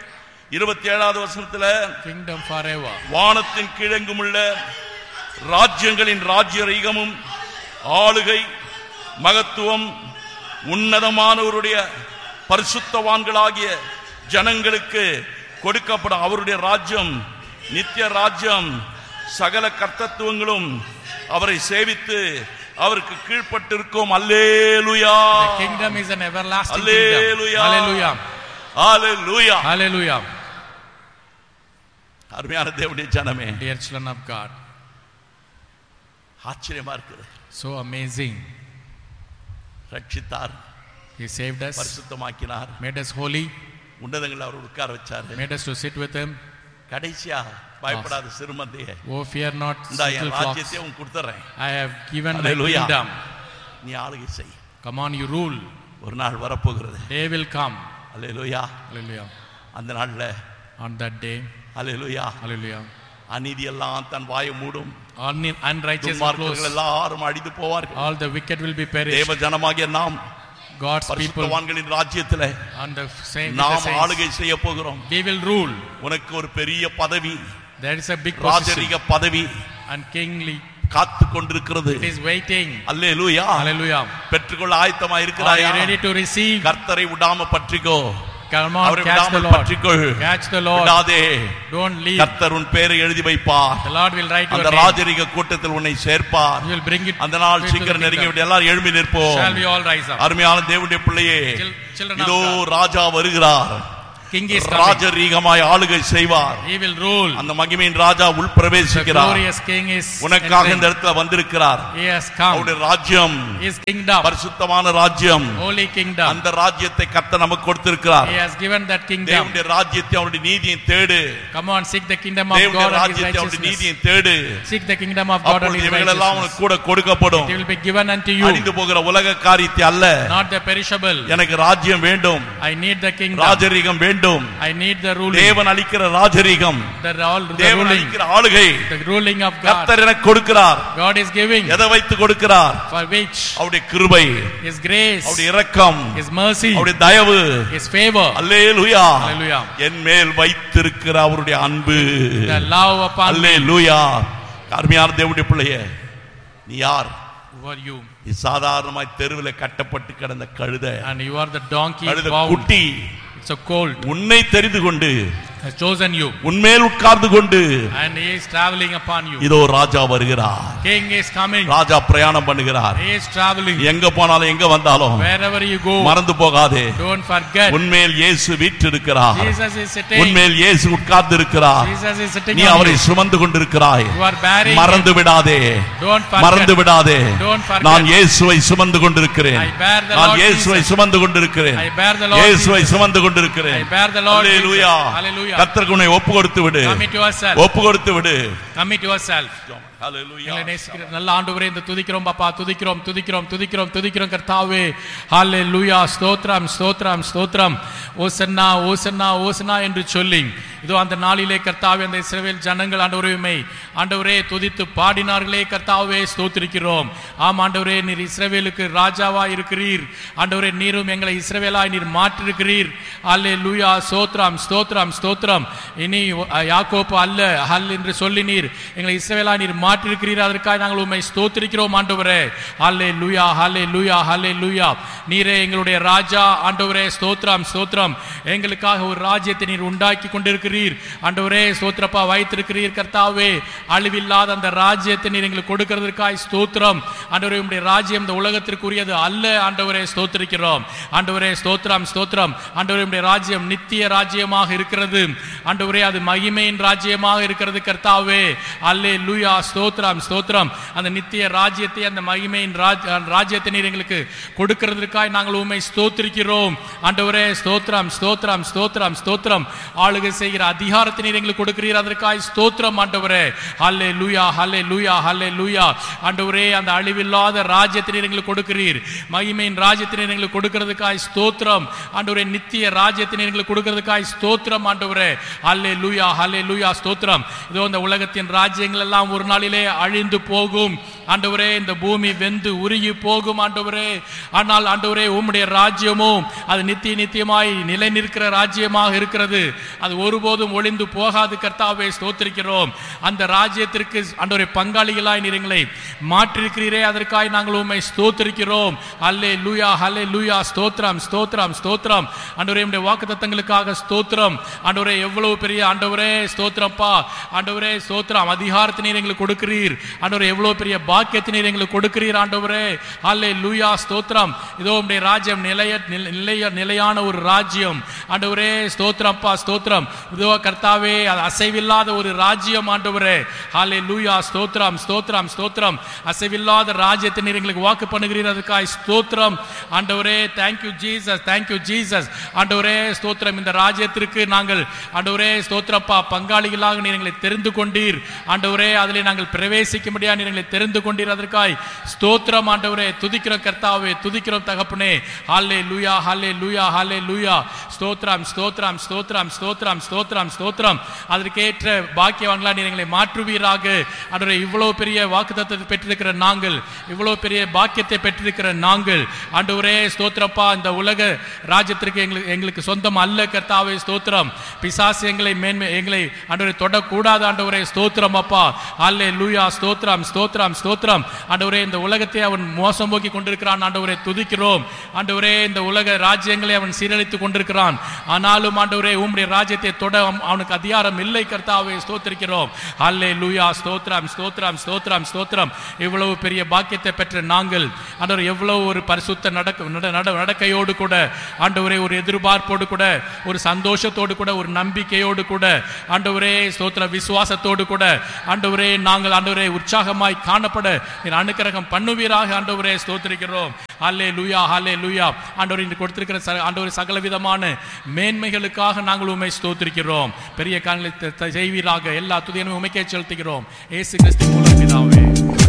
27வது வசனத்துல Kingdom forever. வானத்தின் கீழெங்கும் உள்ள ராஜ்யங்களின் ராஜ்யரீகமும் ஆளுகை மகத்துவம் உன்னதமானவருடைய பரிசுத்தவான்களாகிய ஜனங்களுக்கு கொடுக்கப்படும். அவருடைய ராஜ்யம் நித்திய ராஜ்யம், சகல கர்த்தத்துவங்களும் அவரை சேவித்து அவருக்கு கீழ்ப்பட்டிருக்கும். அல்லேலூயா. The kingdom is an everlasting Hallelujah. kingdom. Hallelujah. Hallelujah. Hallelujah. அருமையான தேவனுடைய ஜனமே, Dear children of God, ஆச்சரியமா இருக்குது. so amazing. ரட்சித்தார், He saved us, பரிசுத்தமாக்கினார், made us holy, உன்னதங்களை அவர் உட்கார வச்சாரு. made us to sit with Him. கடைசியா பயப்படாத சிறுமந்தையே, Oh, fear not, இந்த little என் flocks. ராஜ்யத்தை உன் கொடுத்துறேன், I have given my Hallelujah. kingdom. நீ ஆளுகை செய். Come on, you rule. ஒரு நாள் வரப்போகிறது. Day will come. Hallelujah. Hallelujah. அந்த நாள்ல On that day, hallelujah, hallelujah, அநீதி எல்லாம் தன் வாயை மூடும். unrighteous will துன்மார்க்கர்கள் close. எல்லாரும் அழிந்து போவார்கள். All the wicked will be perished. தேவ ஜனமாகிய நாம் God's people பரிசுத்தவான்களின் ராஜ்யத்திலே on the same நாம் ஆளுகை செய்ய போகிறோம். we will rule. உனக்கு ஒரு பெரிய பதவி, there is a big position, ராஜரீக பதவி and kingly காத்து கொண்டிருக்கிறது. it is waiting. Hallelujah. Hallelujah. பெற்றுக்கொள்ள ஆயத்தமா Are இருக்கிறாயா? you ready to receive? கர்த்தரை விடாம பற்றிக்கோ. Come on, அவரை catch the விடாமல் Lord. பற்றிக்கொள். Catch the Lord. விடாதே. Don't leave. கர்த்தர் உன் பெயரை எழுதி வைப்பார். The Lord will write your அந்த name. ராஜரீக கூட்டத்தில் உன்னை சேர்ப்பார். He will bring it. அந்த நாள் to the சீக்கிரம் நெருங்கி kingdom. விட்டு எல்லாரும் எழும்பி நிற்போம். Shall we all rise up? அருமையான தேவனுடைய பிள்ளையே, Children of இதோ God. ராஜா வருகிறார். King is coming. ராஜரீகமாய் ஆளுகை செய்வார். He will rule. அந்த மகிமையின் ராஜா உள் The பிரவேசிக்கிறார். glorious king is உனக்காக இந்த entering. இடத்துல வந்திருக்கிறார். He has come. அவருடைய ராஜ்யம் His kingdom, பரிசுத்தமான ராஜ்யம். holy kingdom. அந்த ராஜ்யத்தை கர்த்தர் நமக்கு கொடுத்திருக்கிறார். He has given that kingdom. தேவனுடைய ராஜ்யத்தை அவருடைய நீதியை தேடு. Come on, seek the kingdom of தேவனுடைய God and His ராஜ்யத்தை அவருடைய righteousnஸ். நீதியை தேடு. Seek the kingdom of God and அப்பொழுது His இவைகளெல்லாம் righteousness. உனக்கு கூட கொடுக்கப்படும். It will be given unto you. அழிந்து போகிற உலக காரியத்தை அல்ல. Not the perishable. எனக்கு ராஜ்யம் வேண்டும், I need the kingdom. ராஜரீகம் வேண்டும். I need the ruling. தேவன் அளிக்கிற ராஜரீகம், The தேவன் ruling. அளிக்கிற ஆளுகை The ruling of God. கர்த்தர் எனக்கு கொடுக்கிறார். God is giving. எதை வைத்து கொடுக்கிறார்? For which? அவருடைய கிருபை, His grace. அவருடைய இரக்கம், His mercy. அவருடைய தயவு. His favor. அல்லேலூயா. Hallelujah. என் மேல் வைத்திருக்கிற அவருடைய அன்பு. The love upon me. அல்லேலூயா. அருமையான தேவனுடைய பிள்ளையே, நீ யார்? Who are you? நீ சாதாரணமாய் தெருவில் கட்டப்பட்டு கிடந்த கழுதை, And you are the donkey கழுதை bound. குட்டி. It's a colt. உன்னை தெரிந்து கொண்டு Has chosen you. உன்மேல் உட்கார்ந்து கொண்டு And he is traveling upon you. இதோ ராஜா வருகிறார். King is coming. ராஜா பிரயாணம் பண்ணுகிறார். He is traveling. எங்க போனாலும் எங்க வந்தாலும் Wherever you go, மறந்து போகாதே. don't forget. உன்மேல் இயேசு வீற்றிருக்கிறார். Jesus is sitting. உன்மேல் இயேசு உட்கார்ந்து இருக்கிறார். Jesus is sitting நீ on அவரை you. சுமந்து கொண்டிருக்கிறாய். You are bearing மறந்து him. விடாதே. Don't forget. மறந்து விடாதே. Don't forget. நான் இயேசுவை சுமந்து கொண்டிருக்கிறேன். I bear the நான் Lord இயேசுவை Jesus. சுமந்து கொண்டிருக்கிறேன். I bear the Lord இயேசுவை Jesus. சுமந்து கொண்டிருக்கிறேன். I bear the Lord Jesus. Hallelujah. Hallelujah. கர்த்தருக்கு உன்னை ஒப்பு கொடுத்து விடு. Commit yourself. ஒப்பு கொடுத்து விடு. Commit yourself. அல்லேலூயா. எங்களை நேசிக்கிற நல்ல ஆண்டவரே, இந்த துதிக்கிறோம் பாப்பா, துதிக்கிறோம் துதிக்கிறோம் துதிக்கிறோம் துதிக்கிறோம் கர்த்தாவே. ஹல்லேலூயா. ஸ்தோத்திரம் ஸ்தோத்திரம் ஸ்தோத்திரம். ஓசன்னா ஓசன்னா ஓசன்னா என்று சொல்லி இதோ அந்த நாளிலே கர்த்தாவே அந்த இஸ்ரவேல் ஜனங்கள் ஆண்டவரே துதித்து பாடினார்களே கர்த்தாவே, ஸ்தோத்திரிக்கிறோம். ஆம் ஆண்டவரே, நீர் இஸ்ரவேலுக்கு ராஜாவா இருக்கிறீர். ஆண்டவரே, நீரும் எங்களை இஸ்ரவேலாய் நீர் மாற்றிருக்கிறீர். அல்லேலூயா. ஸ்தோத்திரம் ஸ்தோத்திரம் ஸ்தோத்திரம். இனி யாக்கோப்பு அல்ல ஹல் என்று சொல்லி நீர் எங்களை இஸ்ரவேலாய் நீர் மாற்றிருக்கிறீர். அதற்காக நாங்கள் உம்மை ஸ்தோத்திரிக்கிறோம் ஆண்டவரே. அல்லேலூயா அல்லேலூயா அல்லேலூயா. நீரே எங்களுடைய ராஜா ஆண்டவரே. ஸ்தோத்திரம் ஸ்தோத்திரம். எங்களுக்காக ஒரு ராஜ்யத்தை நீர் உண்டாக்கி கொண்டிருக்கிறீர் ஆண்டவரே. ஸ்தோத்திரப்பா, வைத்திருக்கிறீர் கர்த்தாவே. அழிவில்லாத அந்த ராஜ்யத்தை நீர் எங்களுக்கு கொடுக்கிறதற்காய் ஸ்தோத்திரம் ஆண்டவரே. உம்முடைய ராஜ்யம் இந்த உலகத்திற்குரியது அல்ல ஆண்டவரே. ஸ்தோத்திரிக்கிறோம் ஆண்டவரே. ஸ்தோத்திரம் ஸ்தோத்திரம் ஆண்டவரே. உம்முடைய ராஜ்யம் நித்திய ராஜ்யமாக இருக்கிறது ஆண்டவரே. அது மகிமையின் ராஜ்யமாக இருக்கிறது கர்த்தாவே. அல்லேலூயா. ஸ்தோத்திரம் ஸ்தோத்திரம். அந்த நித்திய ராஜ்யத்தை, அந்த மகிமையின் ராஜ்யத்தை நீர் எங்களுக்கு கொடுக்கிறதற்காய் நாங்கள் உம்மை ஸ்தோத்திரிக்கிறோம் ஆண்டவரே. ஸ்தோத்திரம் ஸ்தோத்திரம் ஸ்தோத்திரம் ஸ்தோத்திரம். ஆளுகை செய்கிற அதிகாரத்தை நீர் எங்களுக்கு கொடுக்கிறீர். அதற்காய் ஸ்தோத்திரம் ஆண்டவரே. ஹல்லேலூயா ஹல்லேலூயா ஹல்லேலூயா. ஆண்டவரே, அந்த அழிவில்லாத ராஜ்யத்தை நீர் எங்களுக்கு கொடுக்கிறீர். மகிமையின் ராஜ்யத்தை நீர் எங்களுக்கு கொடுக்கிறதுக்காய் ஸ்தோத்திரம் ஆண்டவரே. நித்திய ராஜ்யத்தை நீர் எங்களுக்கு கொடுக்கிறதுக்காய் ஸ்தோத்திரம் ஆண்டவரே. ஹல்லேலூயா ஹல்லேலூயா. ஸ்தோத்திரம். இதோ இந்த உலகத்தின் ராஜ்யங்கள் எல்லாம் ஒரு நாளிலே அழிந்து போகும் ஆண்டவரே. இந்த பூமி வெந்து உருகி போகும் ஆண்டவரே. ஆனால் ஆண்டவரே, உம்முடைய ராஜ்யமும் அது நித்திய நித்தியமாய் நிலை நிற்கிற ராஜ்யமாக இருக்கிறது. அது ஒருபோதும் ஒளிந்து போகாது கர்த்தாவே. ஸ்தோத்திரிக்கிறோம். அந்த ராஜ்யத்திற்கு ஆண்டவரே பங்காளிகளாய் நீர் எங்களை மாற்றிருக்கிறீரே. அதற்காக நாங்கள் உம்மை ஸ்தோத்திரிக்கிறோம். அல்லேலூயா அல்லேலூயா. ஸ்தோத்திரம் ஸ்தோத்திரம் ஸ்தோத்திரம் ஆண்டவரே. உம்முடைய வாக்குத்தத்தங்களுக்காக ஸ்தோத்திரம் ஆண்டவரே. எவ்வளவு பெரிய ஆண்டவரே. ஸ்தோத்திரப்பா ஆண்டவரே. ஸ்தோத்திரம். அதிகாரத்தை நீர் எங்களுக்கு கொடுக்கிறீர் ஆண்டவரே. எவ்வளவு பெரிய பாக்கியத்தை நீர் எங்களுக்கு கொடுக்கிறீர் ஆண்டவரே. அல்லேலூயா. ஸ்தோத்திரம். இதோ உம்முடைய ராஜ்யம் நிலையான ஒரு ராஜ்யம் ஆண்டவரே. ஸ்தோத்திரப்பா ஸ்தோத்திரம். இதோ கர்த்தாவே, அது அசைவில்லாத ஒரு ராஜ்யம் ஆண்டவரே. ஹல்லேலூயா. ஸ்தோத்திரம் ஸ்தோத்திரம் ஸ்தோத்திரம். அசைவில்லாத ராஜ்யத்தை நீர் எங்களுக்கு வாக்கு பண்ணுகிறீர். அதுக்காய் ஸ்தோத்திரம் ஆண்டவரே. தேங்க்யூ ஜீசஸ், தேங்க்யூ ஜீசஸ் ஆண்டவரே. ஸ்தோத்திரம். இந்த ராஜ்யத்திற்கு நாங்கள் ஆண்டவரே ஸ்தோத்திரப்பா பங்காளிகளாக நீர் எங்களை தெரிந்து கொண்டீர் ஆண்டவரே. அதிலே நாங்கள் பிரவேசிக்க முடியாது நீர் எங்களை தெரிந்து கொண்டீர். அதற்காய் ஸ்தோத்திரம் ஆண்டவரே. துதிக்கிறோம் கர்த்தாவே, துதிக்கிறோம் தகப்பனே. ஹல்லேலூயா, ஹல்லேலூயா, ஹல்லேலூயா. ஸ்தோத்திரம், ஸ்தோத்திரம், ஸ்தோத்திரம், ஸ்தோத்திரம், ஸ்தோத்திரம், ஸ்தோத்திரம். அதற்கேற்ற பாக்கியவான்களா நீர் எங்களை மாற்றுவீராக ஆண்டவரே. இவ்வளவு பெரிய வாக்குத்தத்தத்தை பெற்றிருக்கிற நாங்கள், இவ்வளவு பெரிய பாக்கியத்தை பெற்றிருக்கிற நாங்கள் ஆண்டவரே ஸ்தோத்திரப்பா. இந்த உலக ராஜ்யத்திற்கு எங்களுக்கு சொந்தம் அல்ல கர்த்தாவே. ஸ்தோத்திரம். பிசாசு எங்களை ஆண்டவரே தொடக்கூடாது ஆண்டவரே. ஸ்தோத்திரம் அப்பா. ஹல்லேலூயா. ஸ்தோத்திரம், ஸ்தோத்திரம், ஸ்தோத்திரம். ஆண்டவரே இந்த உலகத்தை அவன் மோசம் போக்கி கொண்டிருக்கிறான் ஆண்டவரே. துதிக்கிறோம் ஆண்டவரே. இந்த உலக ராஜ்யங்களை அவன் சீரழித்துக் கொண்டிருக்கிறான். ஆனாலும் ஆண்டவரே உம்முடைய ராஜ்யத்தை தொட அவனுக்கு அதிகாரம் இல்லை கர்த்தாவே. ஸ்தோத்திரிக்கிறோம். ஹல்லேலூயா. ஸ்தோத்திரம், ஸ்தோத்திரம், ஸ்தோத்திரம், ஸ்தோத்திரம். இவ்வளவு பெரிய பாக்கியத்தை பெற்ற நாங்கள் ஆண்டவரே எவ்வளவு ஒரு பரிசுத்த நடக்கையோடு கூட ஆண்டவரே, ஒரு எதிர்பார்ப்போடு கூட, ஒரு சந்தோஷத்தோடு கூட, ஒரு நம்பிக்கையோடு கூட ஆண்டவரே ஸ்தோத்திர விசுவாசத்தோடு கூட ஆண்டவரே நாங்கள் ஆண்டவரே உற்சாகமாய் காணப்பட நீர் அனுக்கிரகம் பண்ணுவீராக ஆண்டவரே. ஸ்தோத்திரிக்கிறோம். ஹல்லேலூயா, ஹல்லேலூயா. ஆண்டவரே இன்று கொடுத்திருக்கிற ஆண்டவரே சகல விதமான மேன்மைகளுக்காக நாங்கள் உம்மை ஸ்தோத்திரிக்கிறோம். பெரிய காரியங்களை செய்வீராக. எல்லா துதியையும் உமக்கே செலுத்துகிறோம். இயேசு கிறிஸ்து மூலம் பிதாவே.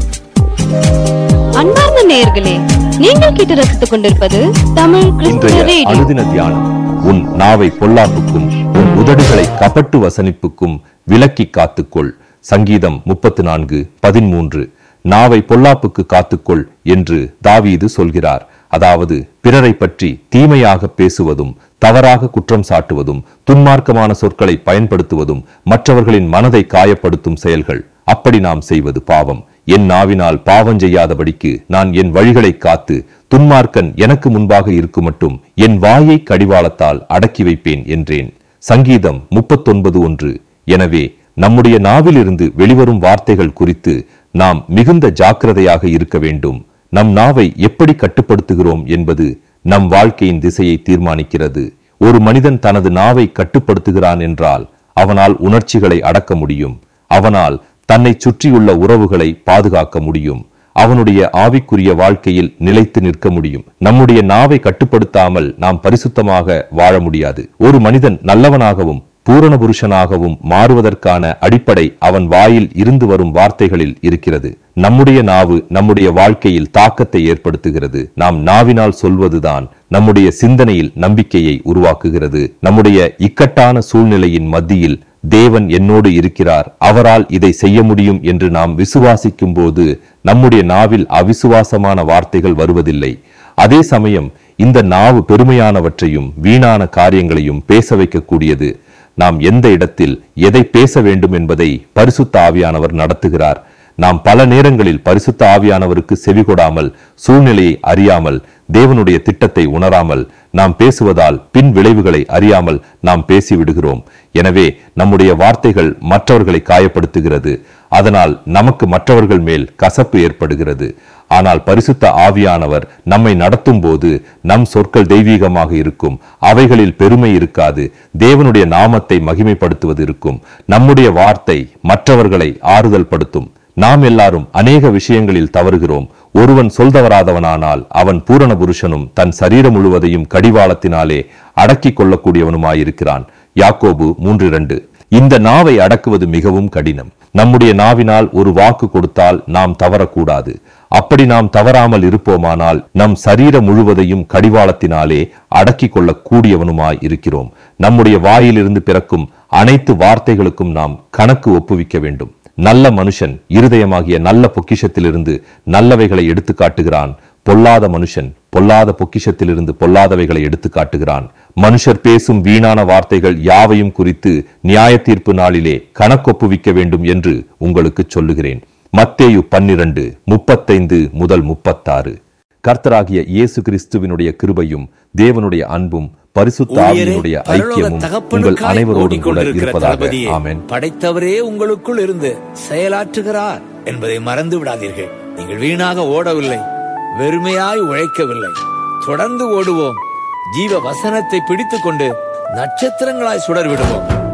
அன்பார்ந்த நேயர்களே, நீங்கள் கேட்டு ரசித்துக் கொண்டிருப்பது தமிழ் கிறிஸ்துவ ரேடியோ. அனுதின தியானம். உன் நாவை பொல்லாப்புக்கும் உன் உதடுகளை கபட்டு வசனிப்புக்கும் விலக்கி காத்துக்கொள். சங்கீதம் 34:13. நாவை பொல்லாப்புக்கு காத்துக்கொள் என்று தாவீது சொல்கிறார். அதாவது பிறரை பற்றி தீமையாக பேசுவதும், தவறாக குற்றம் சாட்டுவதும், துன்மார்க்கமான சொற்களை பயன்படுத்துவதும் மற்றவர்களின் மனதை காயப்படுத்தும் செயல்கள். அப்படி நாம் செய்வது பாவம். என் நாவினால் பாவம் செய்யாதபடிக்கு நான் என் வழிகளை காத்து துன்மார்க்கன் எனக்கு முன்பாக இருக்குமட்டும் என் வாயை கடிவாளத்தால் அடக்கி வைப்பேன் என்றேன். சங்கீதம் 39:1. எனவே நம்முடைய நாவிலிருந்து வெளிவரும் வார்த்தைகள் குறித்து நாம் மிகுந்த ஜாக்கிரதையாக இருக்க வேண்டும். நம் நாவை எப்படி கட்டுப்படுத்துகிறோம் என்பது நம் வாழ்க்கையின் திசையை தீர்மானிக்கிறது. ஒரு மனிதன் தனது நாவை கட்டுப்படுத்துகிறான் என்றால் அவனால் உணர்ச்சிகளை அடக்க முடியும். அவனால் தன்னை சுற்றியுள்ள உறவுகளை பாதுகாக்க முடியும். அவனுடைய ஆவிக்குரிய வாழ்க்கையில் நிலைத்து நிற்க முடியும். நம்முடைய நாவை கட்டுப்படுத்தாமல் நாம் பரிசுத்தமாக வாழ முடியாது. ஒரு மனிதன் நல்லவனாகவும் பூரண புருஷனாகவும் மாறுவதற்கான அடிப்படை அவன் வாயில் இருந்து வரும் வார்த்தைகளில் இருக்கிறது. நம்முடைய நாவு நம்முடைய வாழ்க்கையில் தாக்கத்தை ஏற்படுத்துகிறது. நாம் நாவினால் சொல்வதுதான் நம்முடைய சிந்தனையில் நம்பிக்கையை உருவாக்குகிறது. நம்முடைய இக்கட்டான சூழ்நிலையின் மத்தியில் தேவன் என்னோடு இருக்கிறார், அவரால் இதை செய்ய முடியும் என்று நாம் விசுவாசிக்கும் போது நம்முடைய நாவில் அவிசுவாசமான வார்த்தைகள் வருவதில்லை. அதே சமயம் இந்த நாவு பெருமையானவற்றையும் வீணான காரியங்களையும் பேச வைக்கக்கூடியது. நாம் எந்த இடத்தில் எதை பேச வேண்டும் என்பதை பரிசுத்த ஆவியானவர் நடத்துகிறார். நாம் பல நேரங்களில் பரிசுத்த ஆவியானவருக்கு செவிகொடாமல், சூழ்நிலையை அறியாமல், தேவனுடைய திட்டத்தை உணராமல் நாம் பேசுவதால் பின் விளைவுகளை அறியாமல் நாம் பேசிவிடுகிறோம். எனவே நம்முடைய வார்த்தைகள் மற்றவர்களை காயப்படுத்துகிறது. அதனால் நமக்கு மற்றவர்கள் மேல் கசப்பு ஏற்படுகிறது. ஆனால் பரிசுத்த ஆவியானவர் நம்மை நடத்தும் போது நம் சொற்கள் தெய்வீகமாக இருக்கும். அவைகளில் பெருமை இருக்காது. தேவனுடைய நாமத்தை மகிமைப்படுத்துவது இருக்கும். நம்முடைய வார்த்தை மற்றவர்களை ஆறுதல் படுத்தும். நாம் எல்லாரும் அநேக விஷயங்களில் தவறுகிறோம். ஒருவன் சொல்தவராதவனானால் அவன் பூரண புருஷனும் தன் சரீரம் முழுவதையும் கடிவாளத்தினாலே அடக்கி கொள்ளக்கூடியவனுமாயிருக்கிறான். யாக்கோபு 3:2. இந்த நாவை அடக்குவது மிகவும் கடினம். நம்முடைய நாவினால் ஒரு வாக்கு கொடுத்தால் நாம் தவறக்கூடாது. அப்படி நாம் தவறாமல் இருப்போமானால் நம் சரீரம் முழுவதையும் கடிவாளத்தினாலே அடக்கி கொள்ள கூடியவனுமாய் இருக்கிறோம். நம்முடைய வாயிலிருந்து பிறக்கும் அனைத்து வார்த்தைகளுக்கும் நாம் கணக்கு ஒப்புவிக்க வேண்டும். நல்ல மனுஷன் இருதயமாகிய நல்ல பொக்கிஷத்திலிருந்து நல்லவைகளை எடுத்து காட்டுகிறான். பொல்லாத மனுஷன் பொல்லாத பொக்கிஷத்திலிருந்து பொல்லாதவைகளை எடுத்து காட்டுகிறான். மனுஷர் பேசும் வீணான வார்த்தைகள் யாவையும் குறித்து நியாய தீர்ப்பு நாளிலே கணக்கொப்புவிக்க வேண்டும் என்று உங்களுக்கு சொல்லுகிறேன். மத்தேயு 12:35-36. கர்த்தராகிய இயேசு கிறிஸ்துவினுடைய கிருபையும் தேவனுடைய அன்பும் பரிசுத்த ஆவியினுடைய ஐக்கியமும் உங்கள் அனைவரோடும் கூட இருப்பதாக. ஆமென். படைத்தவரே உங்களுக்குள் இருந்து செயலாற்றுகிறார் என்பதை மறந்து விடாதீர்கள். நீங்கள் வீணாக ஓடவில்லை, வெறுமையாய் உழைக்கவில்லை. தொடர்ந்து ஓடுவோம். ஜீவ வசனத்தை பிடித்துக் கொண்டு நட்சத்திரங்களாய் சுடர்விடுவோம்.